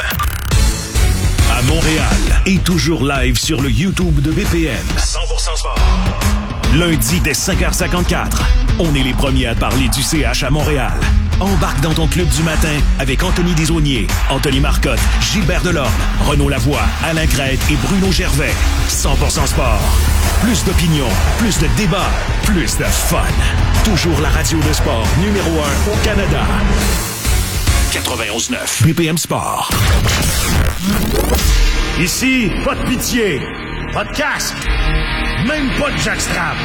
À Montréal et toujours live sur le YouTube de BPM. 100% sport. Lundi dès 5h54, on est les premiers à parler du CH à Montréal. Embarque dans ton club du matin avec Anthony Desaulniers, Anthony Marcotte, Gilbert Delorme, Renaud Lavoie, Alain Crête et Bruno Gervais. 100% sport. Plus d'opinion, plus de débats, plus de fun. Toujours la radio de sport numéro 1 au Canada. 91.9 BPM Sport. Ici, pas de pitié, pas de casque, même pas de jackstrap.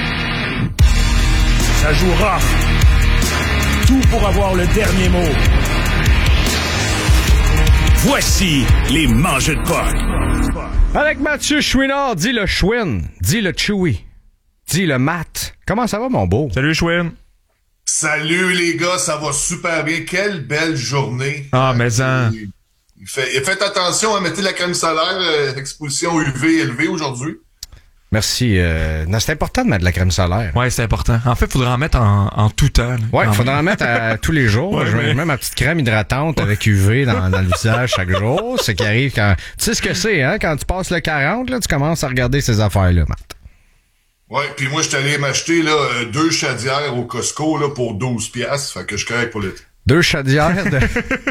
Ça joue rough. Tout pour avoir le dernier mot. Voici les mangeux de poc. Avec Mathieu Chouinard, dit le Chouin, dit le Chewy, dit le Matt. Comment ça va, mon beau? Salut, Chouin. Salut, les gars, ça va super bien. Quelle belle journée. Ah, mais en... Faites attention à mettre la crème solaire, exposition UV élevée aujourd'hui. Merci. C'est important de mettre de la crème solaire. Ouais, c'est important. En fait, il faudrait en mettre en tout temps. Ouais, il faudrait en mettre tous les jours. Ouais, je mets ma petite crème hydratante avec UV dans le visage chaque jour. Ce qui arrive quand... Tu sais ce que c'est, hein? Quand tu passes le 40, là, tu commences à regarder ces affaires-là, Matt. Ouais, puis moi, je suis allé m'acheter là 2 chaudières au Costco là, pour 12$. Fait que je suis correct pour l'été. 2 chaudières de...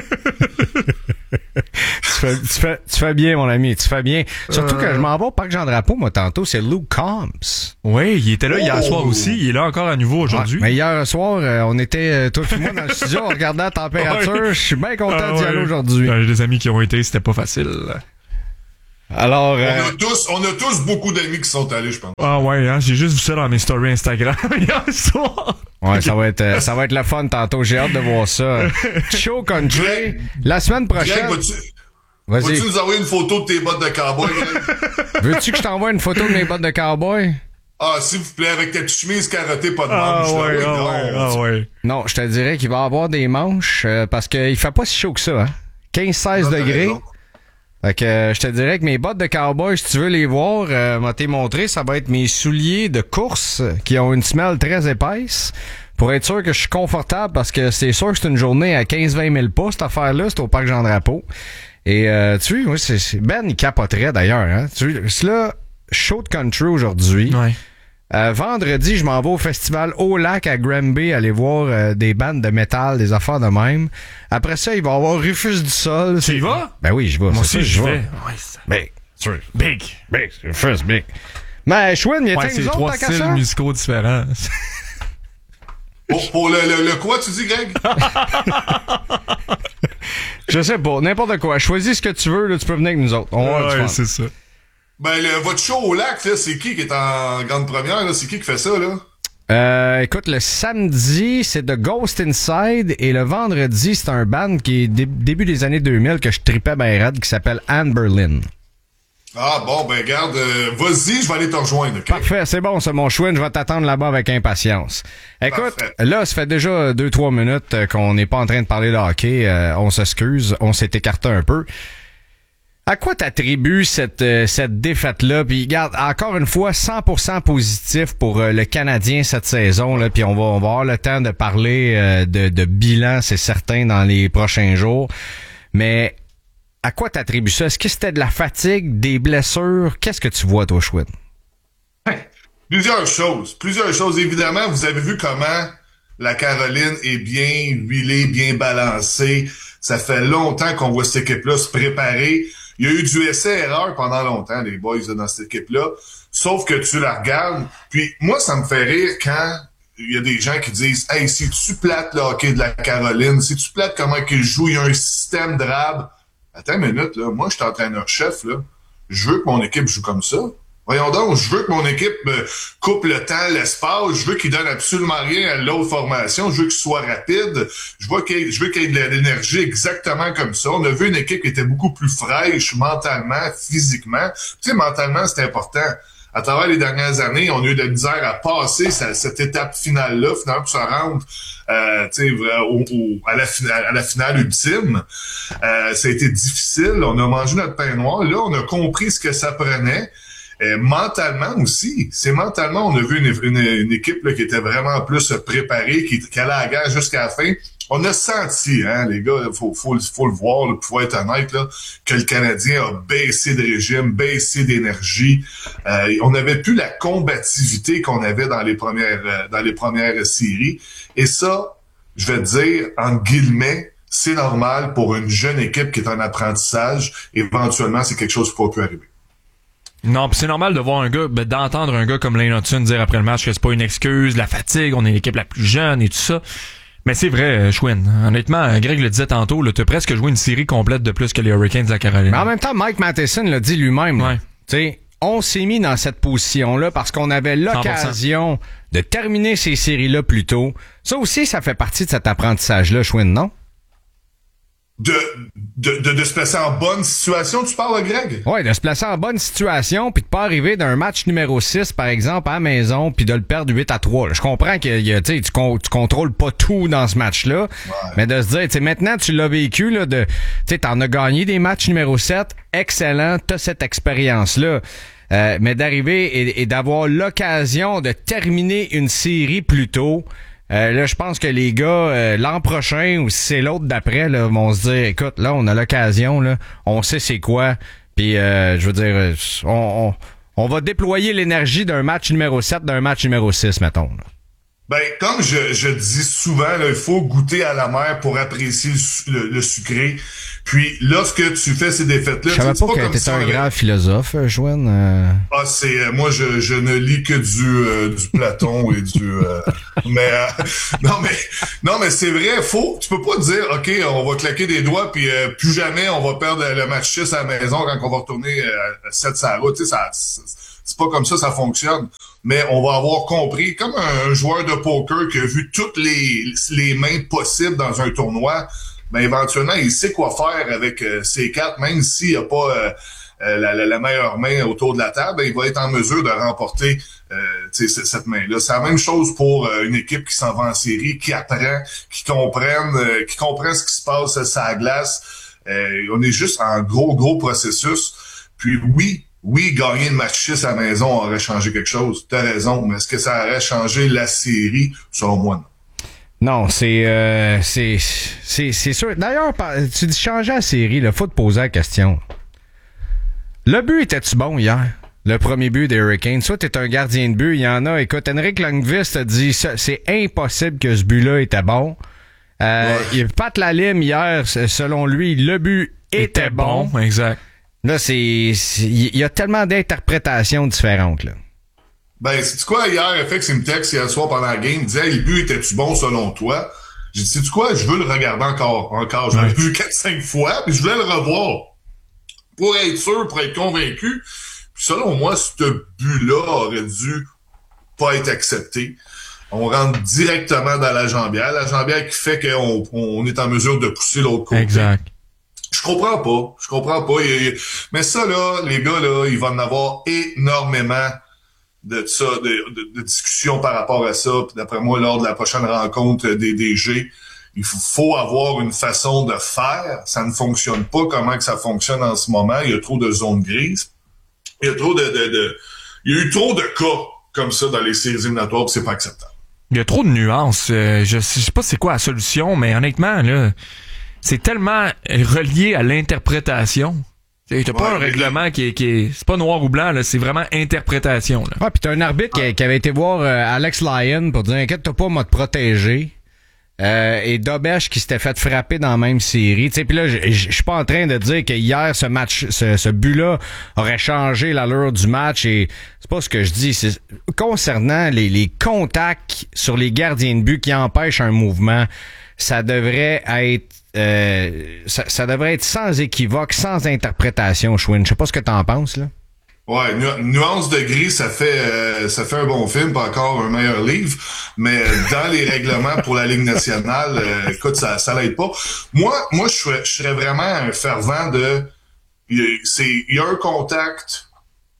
tu fais bien, mon ami, tu fais bien. Surtout que je m'en vais au Parc Jean-Drapeau, moi, tantôt, c'est Luke Combs. Oui, il était là hier soir aussi. Il est là encore à nouveau aujourd'hui. Ouais, mais hier soir, on était, toi et moi, dans le studio, on regardait la température. Je suis bien content d'y aller aujourd'hui. J'ai des amis qui ont été, c'était pas facile. Alors, on a tous beaucoup d'amis qui sont allés, je pense. Ah ouais, hein, j'ai juste vu ça dans mes stories Instagram hier soir. Ouais, ça va être la fun tantôt. J'ai hâte de voir ça. Show Country. Greg, la semaine prochaine. Greg, vas-y. Vas-tu nous envoyer une photo de tes bottes de cowboy? Veux-tu que je t'envoie une photo de mes bottes de cowboy? Ah, s'il vous plaît, avec ta petite chemise carottée, pas de manches. Ouais. Non, je te dirais qu'il va avoir des manches parce qu'il fait pas si chaud que ça. Hein? 15-16 degrés. Fait que je te dirais que mes bottes de cowboy, si tu veux les voir, m'a t'ai montré, ça va être mes souliers de course qui ont une semelle très épaisse pour être sûr que je suis confortable parce que c'est sûr que c'est une journée à 15-20 000 pas, cette affaire-là, c'est au Parc Jean-Drapeau. Et tu vois, c'est Ben, il capoterait d'ailleurs. Hein? Tu vois, c'est là, show de country aujourd'hui. Ouais. Vendredi, je m'en vais au festival Au Lac à Granby aller voir des bandes de métal, des affaires de même. Après ça, il va y avoir Rufus du Sol. Tu y vas? Ben oui, je vais. Moi aussi, je vais. Ouais, big. Rufus, big. Mais Chouin, il y a c'est nous autres, 3 styles musicaux différents. Pour le quoi, tu dis, Greg? Je sais pas, n'importe quoi. Choisis ce que tu veux, là, tu peux venir avec nous autres. On va avoir du fun. C'est ça. Ben, votre show au lac, là, c'est qui est en grande première, là? C'est qui fait ça, là? Écoute, le samedi, c'est The Ghost Inside, et le vendredi, c'est un band qui est début des années 2000 que je tripais ben raide, qui s'appelle Anne Berlin. Ah, bon, ben, garde, vas-y, je vais aller te rejoindre, OK? Parfait, c'est bon, c'est mon chouin, je vais t'attendre là-bas avec impatience. Écoute, là, ça fait déjà 2-3 minutes qu'on n'est pas en train de parler de hockey, on s'excuse, on s'est écarté un peu. À quoi t'attribues cette défaite-là? Puis regarde, encore une fois, 100% positif pour le Canadien cette saison. Là, puis on va avoir le temps de parler de bilan, c'est certain, dans les prochains jours. Mais à quoi t'attribues ça? Est-ce que c'était de la fatigue, des blessures? Qu'est-ce que tu vois, toi, Chouin? Plusieurs choses. Évidemment, vous avez vu comment la Caroline est bien huilée, bien balancée. Ça fait longtemps qu'on voit cette équipe-là se préparer. Il y a eu du essai-erreur pendant longtemps, les boys, là, dans cette équipe-là. Sauf que tu la regardes. Puis moi, ça me fait rire quand il y a des gens qui disent « Hey, si tu plates le hockey de la Caroline, si tu plates comment qu'ils jouent, il y a un système de rab. » Attends une minute, là. Moi, je suis entraîneur-chef, là. Je veux que mon équipe joue comme ça. Voyons donc, je veux que mon équipe coupe le temps, l'espace. Je veux qu'il donne absolument rien à l'autre formation. Je veux qu'il soit rapide. Je veux qu'il y ait de l'énergie exactement comme ça. On a vu une équipe qui était beaucoup plus fraîche mentalement, physiquement. Tu sais, mentalement, c'est important. À travers les dernières années, on a eu de la misère à passer cette étape finale-là, finalement, pour se rendre à la finale ultime. Ça a été difficile. On a mangé notre pain noir. Là, on a compris ce que ça prenait. Mentalement aussi, on a vu une équipe là, qui était vraiment plus préparée, qui allait à la guerre jusqu'à la fin. On a senti, hein, les gars, faut le voir, là, pour être honnête, là, que le Canadien a baissé de régime, baissé d'énergie. On n'avait plus la combativité qu'on avait dans les premières séries. Et ça, je vais te dire, entre guillemets, c'est normal pour une jeune équipe qui est en apprentissage. Éventuellement, c'est quelque chose qui ne peut plus arriver. Non, pis c'est normal de voir d'entendre un gars comme Lane Hutson dire après le match que c'est pas une excuse, la fatigue, on est l'équipe la plus jeune et tout ça. Mais c'est vrai, Chouin. Honnêtement, Greg le disait tantôt, là, t'as presque joué une série complète de plus que les Hurricanes de la Caroline. Mais en même temps, Mike Matheson l'a dit lui-même. Ouais. Tu sais, on s'est mis dans cette position-là parce qu'on avait l'occasion 100%. De terminer ces séries-là plus tôt. Ça aussi, ça fait partie de cet apprentissage-là, Chouin, non? De se placer en bonne situation, tu parles, Greg? Oui, de se placer en bonne situation, puis de pas arriver d'un match numéro 6, par exemple, à la maison, puis de le perdre 8-3. Je comprends que tu contrôles pas tout dans ce match-là, mais de se dire, maintenant, tu l'as vécu, là, t'en as gagné des matchs numéro 7, excellent, t'as cette expérience-là. Mais d'arriver et d'avoir l'occasion de terminer une série plus tôt, là, je pense que les gars, l'an prochain, ou si c'est l'autre d'après, là, vont se dire, écoute, là, on a l'occasion, là, on sait c'est quoi, puis je veux dire, on on va déployer l'énergie d'un match numéro 7 d'un match numéro 6, mettons. Là. Ben, comme je dis souvent, là, il faut goûter à la mer pour apprécier le sucré. Puis, lorsque tu fais ces défaites-là... Je savais pas que t'étais un grand philosophe, Joanne. Ah, moi, je ne lis que du Platon et du... Non, mais c'est vrai, tu peux pas dire, OK, on va claquer des doigts, puis plus jamais on va perdre le match 6 à la maison quand on va retourner à 7 sur la route. Tu sais, c'est pas comme ça fonctionne. Mais on va avoir compris, comme un joueur de poker qui a vu toutes les mains possibles dans un tournoi, ben éventuellement, il sait quoi faire avec ses cartes, même s'il n'y a pas la meilleure main autour de la table, ben, il va être en mesure de remporter cette main-là. C'est la même chose pour une équipe qui s'en va en série, qui apprend, qui comprend ce qui se passe sur la glace. On est juste en gros processus. Puis oui, gagner le match 6 à la maison aurait changé quelque chose. T'as raison, mais est-ce que ça aurait changé la série? Selon moi, non. Non, c'est sûr. D'ailleurs, tu dis changer la série, là, faut te poser la question. Le but était-tu bon hier? Le premier but des Hurricanes. Soit t'es un gardien de but, il y en a. Écoute, Henrik Lundqvist a dit c'est impossible que ce but-là était bon. Il Pat Lalime hier, selon lui, le but était bon. Exact. Là, il y a tellement d'interprétations différentes, là. Ben, sais-tu quoi, hier, FX, il me texte hier soir pendant la game, il disait, hey, le but était-tu bon selon toi? J'ai dit, sais-tu quoi, je veux le regarder encore. Je l'ai vu 4-5 fois, puis je voulais le revoir. Pour être sûr, pour être convaincu. Puis selon moi, ce but-là aurait dû pas être accepté. On rentre directement dans la jambière. La jambière qui fait qu'on est en mesure de pousser l'autre côté. Exact. Je comprends pas. Mais ça, là, les gars, là, il va en avoir énormément de discussions par rapport à ça. Puis d'après moi, lors de la prochaine rencontre des DG, il faut avoir une façon de faire. Ça ne fonctionne pas comment que ça fonctionne en ce moment. Il y a trop de zones grises. Il y a eu trop de cas comme ça dans les séries éliminatoires, puis c'est pas acceptable. Il y a trop de nuances. Je sais pas c'est quoi la solution, mais honnêtement, là, c'est tellement relié à l'interprétation. T'as pas un règlement qui est c'est pas noir ou blanc, là, c'est vraiment interprétation. Là. Ah, puis t'as un arbitre qui avait été voir Alex Lyon pour dire inquiète-toi pas, moi te protéger. Et Dobesch qui s'était fait frapper dans la même série. Puis là, je suis pas en train de dire que hier ce but-là aurait changé l'allure du match. Et c'est pas ce que je dis. C'est concernant les contacts sur les gardiens de but qui empêchent un mouvement, ça devrait être ça devrait être sans équivoque, sans interprétation, Chouin. Je sais pas ce que t'en penses, là. Ouais, nuance de gris, ça fait un bon film, pas encore un meilleur livre, mais dans les règlements pour la Ligue nationale, écoute, ça l'aide pas. Moi, je serais vraiment un fervent il y a un contact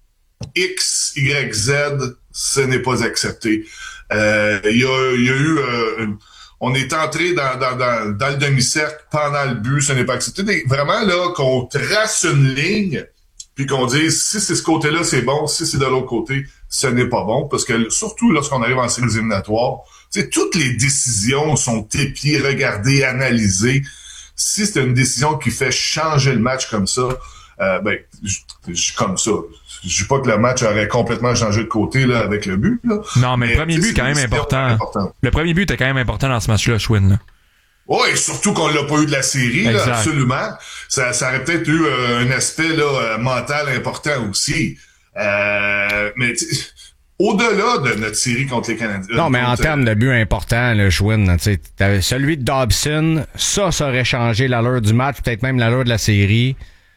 X, Y, Z, ce n'est pas accepté. Il y a eu on est entré dans le demi-cercle pendant le but, ce n'est pas accepté. Vraiment là qu'on trace une ligne. Puis qu'on dise, si c'est ce côté-là, c'est bon, si c'est de l'autre côté, ce n'est pas bon. Parce que surtout lorsqu'on arrive en séries éliminatoires, toutes les décisions sont épiées, regardées, analysées. Si c'est une décision qui fait changer le match comme ça, comme ça. Je dis pas que le match aurait complètement changé de côté là avec le but. Là. Non, mais le premier but est quand même important. Le premier but était quand même important dans ce match-là, Chouin, là. Oui, surtout qu'on l'a pas eu de la série, là, absolument. Ça aurait peut-être eu un aspect là mental important aussi. Mais au-delà de notre série contre les Canadiens. Non, mais en termes de but important, le Chouin, celui de Dobson, ça aurait changé l'allure du match, peut-être même l'allure de la série.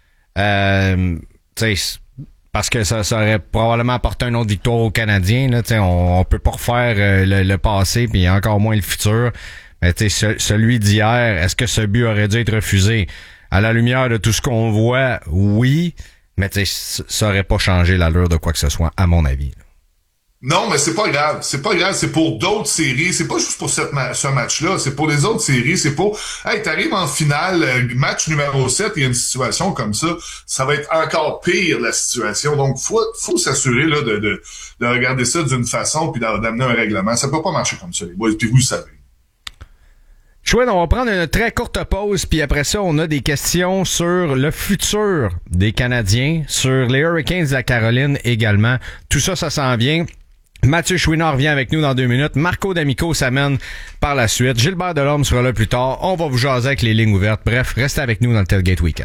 Parce que ça aurait probablement apporté une autre victoire aux Canadiens. Là, on peut pas refaire le passé, puis encore moins le futur. Mais celui d'hier, est-ce que ce but aurait dû être refusé? À la lumière de tout ce qu'on voit, oui, mais ça aurait pas changé l'allure de quoi que ce soit, à mon avis. Non, mais c'est pas grave. C'est pas grave. C'est pour d'autres séries. C'est pas juste pour ce match-là. C'est pour les autres séries. C'est pour, hey, t'arrives en finale, match numéro 7, il y a une situation comme ça. Ça va être encore pire, la situation. Donc, faut s'assurer, là, de regarder ça d'une façon puis d'amener un règlement. Ça peut pas marcher comme ça, les boys. Puis vous le savez. Chouette, on va prendre une très courte pause, puis après ça, on a des questions sur le futur des Canadiens, sur les Hurricanes de la Caroline également. Tout ça, ça s'en vient. Mathieu Chouinard vient avec nous dans 2 minutes. Marco D'Amico s'amène par la suite. Gilbert Delorme sera là plus tard. On va vous jaser avec les lignes ouvertes. Bref, restez avec nous dans le Tailgate Weekend.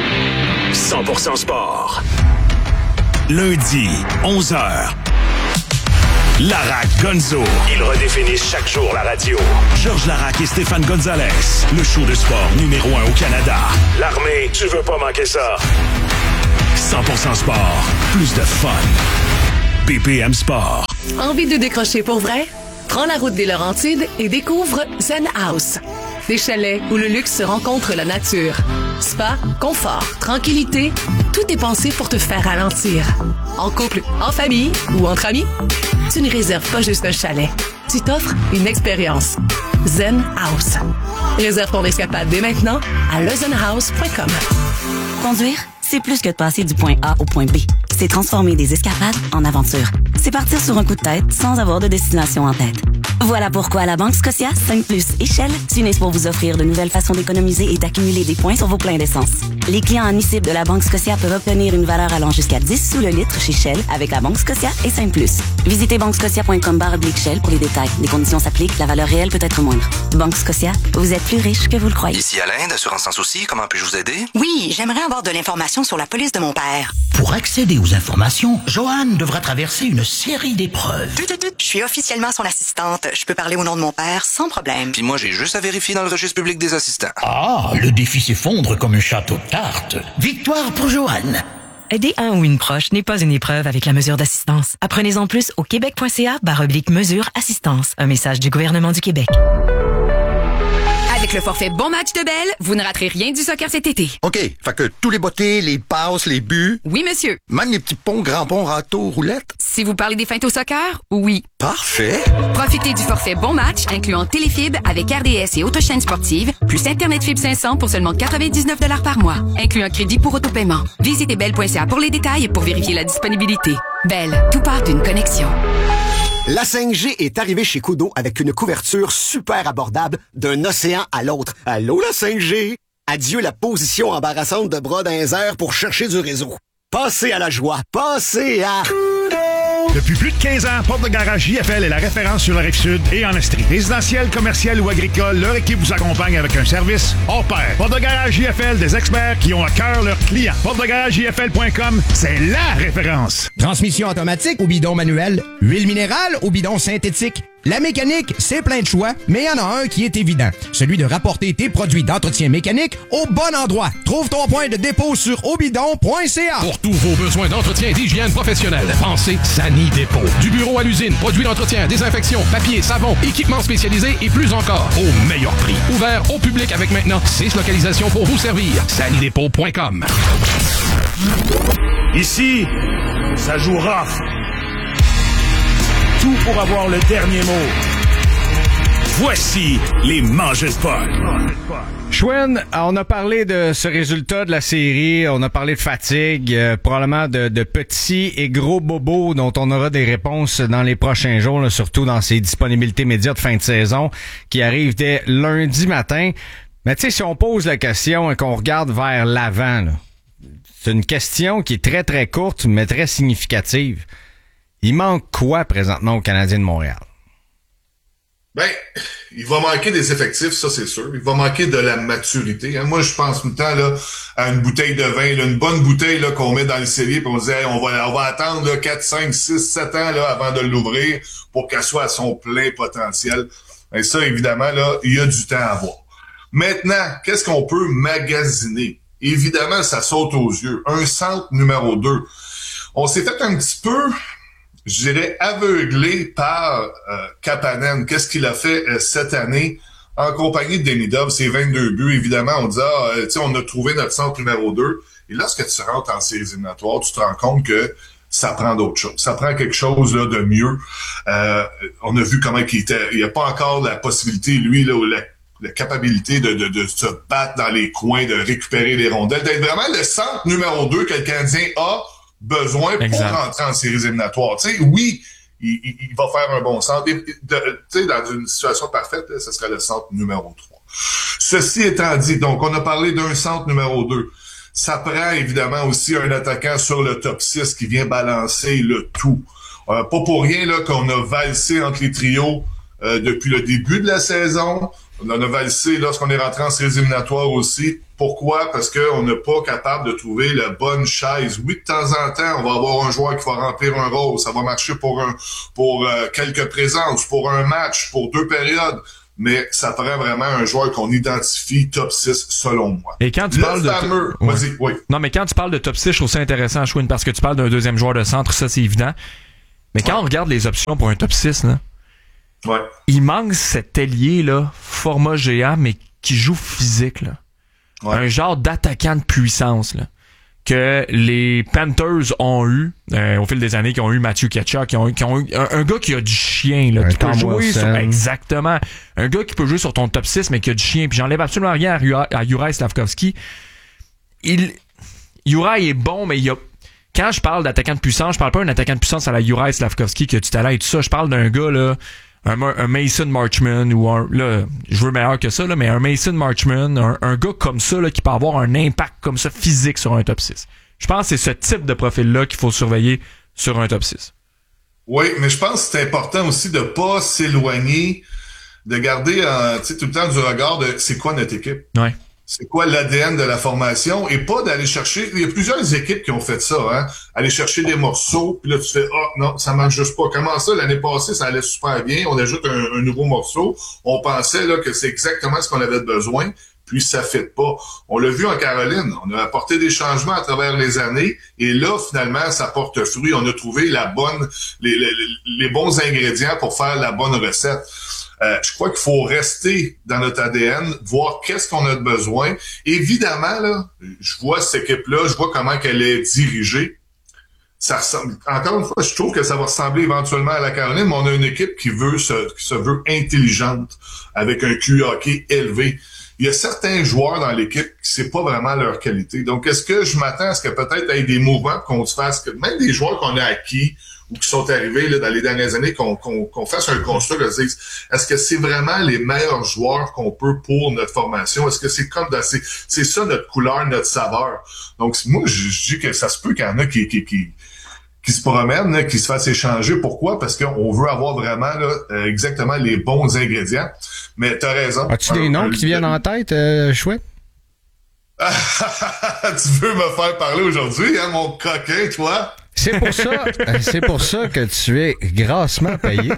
100% sport. Lundi, 11h. Larac Gonzo. Ils redéfinissent chaque jour la radio. Georges Larac et Stéphane Gonzalez. Le show de sport numéro 1 au Canada. L'armée, tu veux pas manquer ça. 100% sport. Plus de fun. BPM Sport. Envie de décrocher pour vrai? Prends la route des Laurentides et découvre Zen House. Des chalets où le luxe se rencontre la nature. Spa, confort, tranquillité, tout est pensé pour te faire ralentir. En couple, en famille ou entre amis, tu ne réserves pas juste un chalet. Tu t'offres une expérience. Zen House. Réserve ton escapade dès maintenant à lezenhouse.com. Conduire, c'est plus que de passer du point A au point B. C'est transformer des escapades en aventures. C'est partir sur un coup de tête sans avoir de destination en tête. Voilà pourquoi la Banque Scotia, 5+ et Shell s'unissent pour vous offrir de nouvelles façons d'économiser et d'accumuler des points sur vos pleins d'essence. Les clients admissibles de la Banque Scotia peuvent obtenir une valeur allant jusqu'à 10 sous le litre chez Shell avec la Banque Scotia et 5+. Visitez banquescotia.com/Shell pour les détails. Les conditions s'appliquent, la valeur réelle peut être moindre. Banque Scotia, vous êtes plus riche que vous le croyez. Ici Alain, d'Assurance Sans Souci, comment puis-je vous aider? Oui, j'aimerais avoir de l'information sur la police de mon père. Pour accéder aux informations, Joanne devra traverser une série d'épreuves. Je suis officiellement son assistante. Je peux parler au nom de mon père sans problème. Puis moi, j'ai juste à vérifier dans le registre public des assistants. Ah, le défi s'effondre comme un château de cartes. Victoire pour Joanne. Aider un ou une proche n'est pas une épreuve avec la mesure d'assistance. Apprenez-en plus au québec.ca/mesure assistance. Un message du gouvernement du Québec. Avec le forfait Bon Match de Bell, vous ne raterez rien du soccer cet été. OK, fait que tous les bottées, les passes, les buts... Oui, monsieur. Même les petits ponts, grands ponts, râteaux, roulettes... Si vous parlez des feintes au soccer, oui. Parfait. Profitez du forfait Bon Match, incluant téléfibre avec RDS et autochaîne sportive, plus Internet Fibre 500 pour seulement 99 $ par mois, inclut un crédit pour autopaiement. Visitez bell.ca pour les détails et pour vérifier la disponibilité. Bell, tout part d'une connexion. La 5G est arrivée chez Kudo avec une couverture super abordable d'un océan à l'autre. Allô, la 5G? Adieu la position embarrassante de bras dans les airs pour chercher du réseau. Passez à la joie. Passez à... Depuis plus de 15 ans, Porte de Garage JFL est la référence sur la Rive-Sud et en Estrie. Résidentiel, commercial ou agricole, leur équipe vous accompagne avec un service hors pair. Porte de Garage JFL, des experts qui ont à cœur leurs clients. PorteDeGarageJFL.com, c'est la référence. Transmission automatique ou bidon manuel, huile minérale ou bidon synthétique. La mécanique, c'est plein de choix, mais il y en a un qui est évident. Celui de rapporter tes produits d'entretien mécanique au bon endroit. Trouve ton point de dépôt sur obidon.ca. Pour tous vos besoins d'entretien et d'hygiène professionnelle, pensez Sani Dépôt. Du bureau à l'usine, produits d'entretien, désinfection, papier, savon, équipements spécialisés et plus encore. Au meilleur prix. Ouvert au public avec maintenant 6 localisations pour vous servir. sanidépôt.com. Ici, ça joue rough. Tout pour avoir le dernier mot. Voici les Mangeurs de Puck. Chouine, on a parlé de ce résultat de la série, on a parlé de fatigue, probablement de petits et gros bobos dont on aura des réponses dans les prochains jours, là, surtout dans ces disponibilités médias de fin de saison qui arrivent dès lundi matin. Mais tu sais, si on pose la question et qu'on regarde vers l'avant, là, c'est une question qui est très très courte mais très significative. Il manque quoi présentement aux Canadiens de Montréal? Ben, il va manquer des effectifs, ça c'est sûr. Il va manquer de la maturité. Hein. Moi, je pense tout le temps là, à une bouteille de vin, là, une bonne bouteille là, qu'on met dans le cellier, puis on dit hey, on va attendre là, 4, 5, 6, 7 ans là, avant de l'ouvrir pour qu'elle soit à son plein potentiel. Et ça, évidemment, là, il y a du temps à voir. Maintenant, qu'est-ce qu'on peut magasiner? Évidemment, ça saute aux yeux. Un centre numéro 2. On s'est fait un petit peu... je dirais, aveuglé par Kapanen. Qu'est-ce qu'il a fait cette année en compagnie de Demidov? C'est 22 buts, évidemment. On dit, on a trouvé notre centre numéro 2. Et lorsque tu rentres en séries éliminatoires, tu te rends compte que ça prend d'autres choses. Ça prend quelque chose là de mieux. On a vu comment il était. Il n'y a pas encore la possibilité, lui, là, la capacité de se battre dans les coins, de récupérer les rondelles, d'être vraiment le centre numéro 2 que le Canadien a besoin pour rentrer en séries éliminatoires. Tu sais, oui, il va faire un bon centre. Tu sais, dans une situation parfaite, là, ce serait le centre numéro 3. Ceci étant dit, donc on a parlé d'un centre numéro 2. Ça prend évidemment aussi un attaquant sur le top 6 qui vient balancer le tout. Pas pour rien là qu'on a valsé entre les trios depuis le début de la saison. On en a valsé lorsqu'on est rentré en séries éliminatoires aussi. Pourquoi? Parce qu'on n'est pas capable de trouver la bonne chaise. Oui, de temps en temps, on va avoir un joueur qui va remplir un rôle. Ça va marcher pour quelques présences, pour un match, pour 2 périodes. Mais ça prend vraiment un joueur qu'on identifie top 6 selon moi. Et quand tu parles de... Vas-y, oui. Non, mais quand tu parles de top 6, je trouve ça intéressant, Chouine, parce que tu parles d'un deuxième joueur de centre, ça c'est évident. Mais quand on regarde les options pour un top 6, là, il manque cet ailier, là, format géant, mais qui joue physique, là. Un genre d'attaquant de puissance, là, que les Panthers ont eu au fil des années, qui ont eu Matthew Tkachuk, qui ont eu un gars qui a du chien, là, qui peut jouer sur, exactement, un gars qui peut jouer sur ton top 6, mais qui a du chien. Puis j'enlève absolument rien à Juraj Slafkovský. Juraj est bon, mais quand je parle d'attaquant de puissance, je parle pas d'un attaquant de puissance à la Juraj Slafkovský qui a du talent et tout ça. Je parle d'un gars, là, un Mason Marchman ou là, je veux meilleur que ça, là, mais un Mason Marchman, un gars comme ça, là, qui peut avoir un impact comme ça physique sur un top 6. Je pense que c'est ce type de profil-là qu'il faut surveiller sur un top 6. Oui, mais je pense que c'est important aussi de pas s'éloigner, de garder tout le temps du regard de c'est quoi notre équipe. Ouais. C'est quoi l'ADN de la formation et pas d'aller chercher... Il y a plusieurs équipes qui ont fait ça, hein. Aller chercher des morceaux, puis là, tu fais « Ah, non, ça marche juste pas. » Comment ça? L'année passée, ça allait super bien. On ajoute un nouveau morceau. On pensait là que c'est exactement ce qu'on avait besoin, puis ça fait pas. On l'a vu en Caroline. On a apporté des changements à travers les années et là, finalement, ça porte fruit. On a trouvé les bons ingrédients pour faire la bonne recette. Je crois qu'il faut rester dans notre ADN, voir qu'est-ce qu'on a de besoin. Évidemment, là, je vois cette équipe-là, je vois comment qu'elle est dirigée. Ça ressemble, encore une fois, je trouve que ça va ressembler éventuellement à la Caroline, mais on a une équipe qui se veut intelligente, avec un QI hockey élevé. Il y a certains joueurs dans l'équipe qui c'est pas vraiment leur qualité. Donc, est-ce que je m'attends à ce que peut-être il y ait des mouvements qu'on se fasse, que même des joueurs qu'on a acquis ou qui sont arrivés là, dans les dernières années, qu'on fasse un constat, qu'on se dise, est-ce que c'est vraiment les meilleurs joueurs qu'on peut pour notre formation? Est-ce que c'est comme c'est ça notre couleur, notre saveur? Donc, moi, je dis que ça se peut qu'il y en a qui se promènent, là, qui se fassent échanger. Pourquoi? Parce qu'on veut avoir vraiment là, exactement les bons ingrédients. Mais t'as raison. As-tu des noms qui te viennent en tête, chouette? Tu veux me faire parler aujourd'hui, hein, mon coquin, toi? C'est pour ça que tu es grassement payé.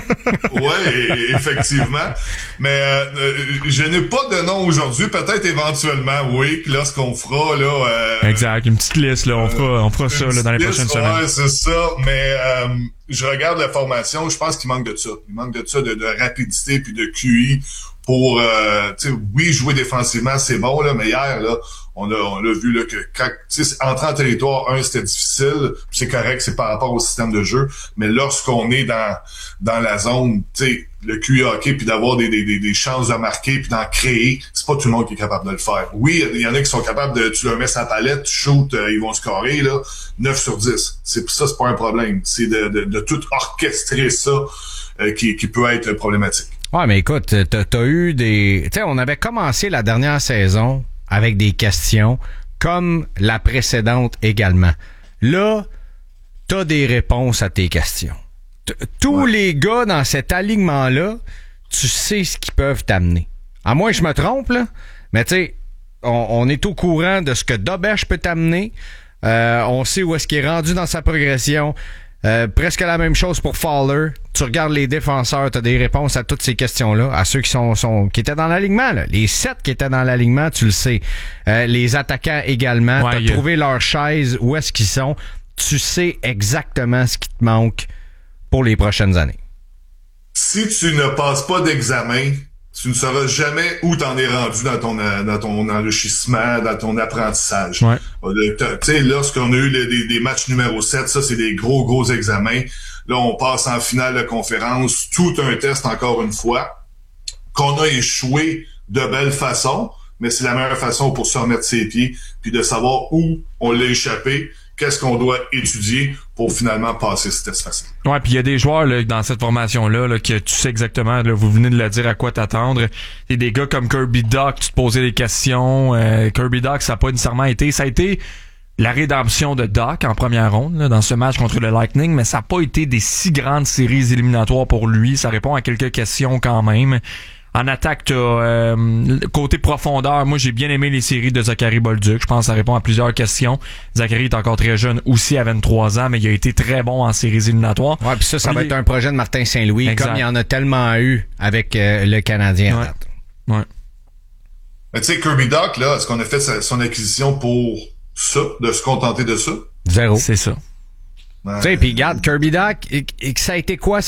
Oui, effectivement. Mais je n'ai pas de nom aujourd'hui. Peut-être éventuellement, oui, lorsqu'on fera là. Exact, une petite liste là. On fera ça là, dans les prochaines semaines. Ouais, c'est ça. Mais je regarde la formation. Je pense qu'il manque de ça. Il manque de ça, de rapidité puis de QI pour, oui, jouer défensivement, c'est bon là. Mais hier là, on a vu là que quand entrer en territoire, c'était difficile, c'est correct, c'est par rapport au système de jeu, mais lorsqu'on est dans la zone, tu sais, le QI hockey, puis d'avoir des chances de marquer, puis d'en créer, c'est pas tout le monde qui est capable de le faire. Oui, il y en a qui sont capables de, tu leur mets sa palette, tu shootes, ils vont scorer là, 9 sur 10. C'est pas un problème. C'est de tout orchestrer ça qui peut être problématique. Ouais, mais écoute, t'as eu des... Tu sais, on avait commencé la dernière saison avec des questions, comme la précédente également. Là, t'as des réponses à tes questions. Tous les gars dans cet alignement-là, tu sais ce qu'ils peuvent t'amener. À moins que je me trompe, là, mais tu sais, on est au courant de ce que Dobèche peut t'amener. On sait où est-ce qu'il est rendu dans sa progression. Presque la même chose pour Fowler. Tu regardes les défenseurs, tu as des réponses à toutes ces questions-là, à ceux qui étaient dans l'alignement. Là. Les 7 qui étaient dans l'alignement, tu le sais. Les attaquants également. Tu as trouvé leur chaise, où est-ce qu'ils sont. Tu sais exactement ce qui te manque pour les prochaines années. Si tu ne passes pas d'examen, tu ne sauras jamais où t'en es rendu dans ton enrichissement, dans ton apprentissage. Ouais. Tu sais, lorsqu'on a eu des matchs numéro 7, ça, c'est des gros examens. Là, on passe en finale de conférence, tout un test encore une fois, qu'on a échoué de belle façon, mais c'est la meilleure façon pour se remettre ses pieds, puis de savoir où on l'a échappé qu'est-ce qu'on doit étudier pour finalement passer ce test facile. Ouais, puis il y a des joueurs là, dans cette formation-là là, que tu sais exactement, là, vous venez de le dire à quoi t'attendre. Il y a des gars comme Kirby Dach, tu te posais des questions. Kirby Dach, ça n'a pas nécessairement été... Ça a été la rédemption de Dach en première ronde là, dans ce match contre le Lightning, mais ça n'a pas été des si grandes séries éliminatoires pour lui. Ça répond à quelques questions quand même. En attaque, t'as côté profondeur. Moi, j'ai bien aimé les séries de Zachary Bolduc. Je pense que ça répond à plusieurs questions. Zachary est encore très jeune aussi, à 23 ans, mais il a été très bon en séries éliminatoires. Ouais, puis ça va être un projet de Martin Saint-Louis, exact. Comme il y en a tellement eu avec le Canadien. Ouais. Mais tu sais, Kirby Dach, là, est-ce qu'on a fait son acquisition pour ça, de se contenter de ça? 0. C'est ça. Tu sais, puis regarde, Kirby Dach, ça a été quoi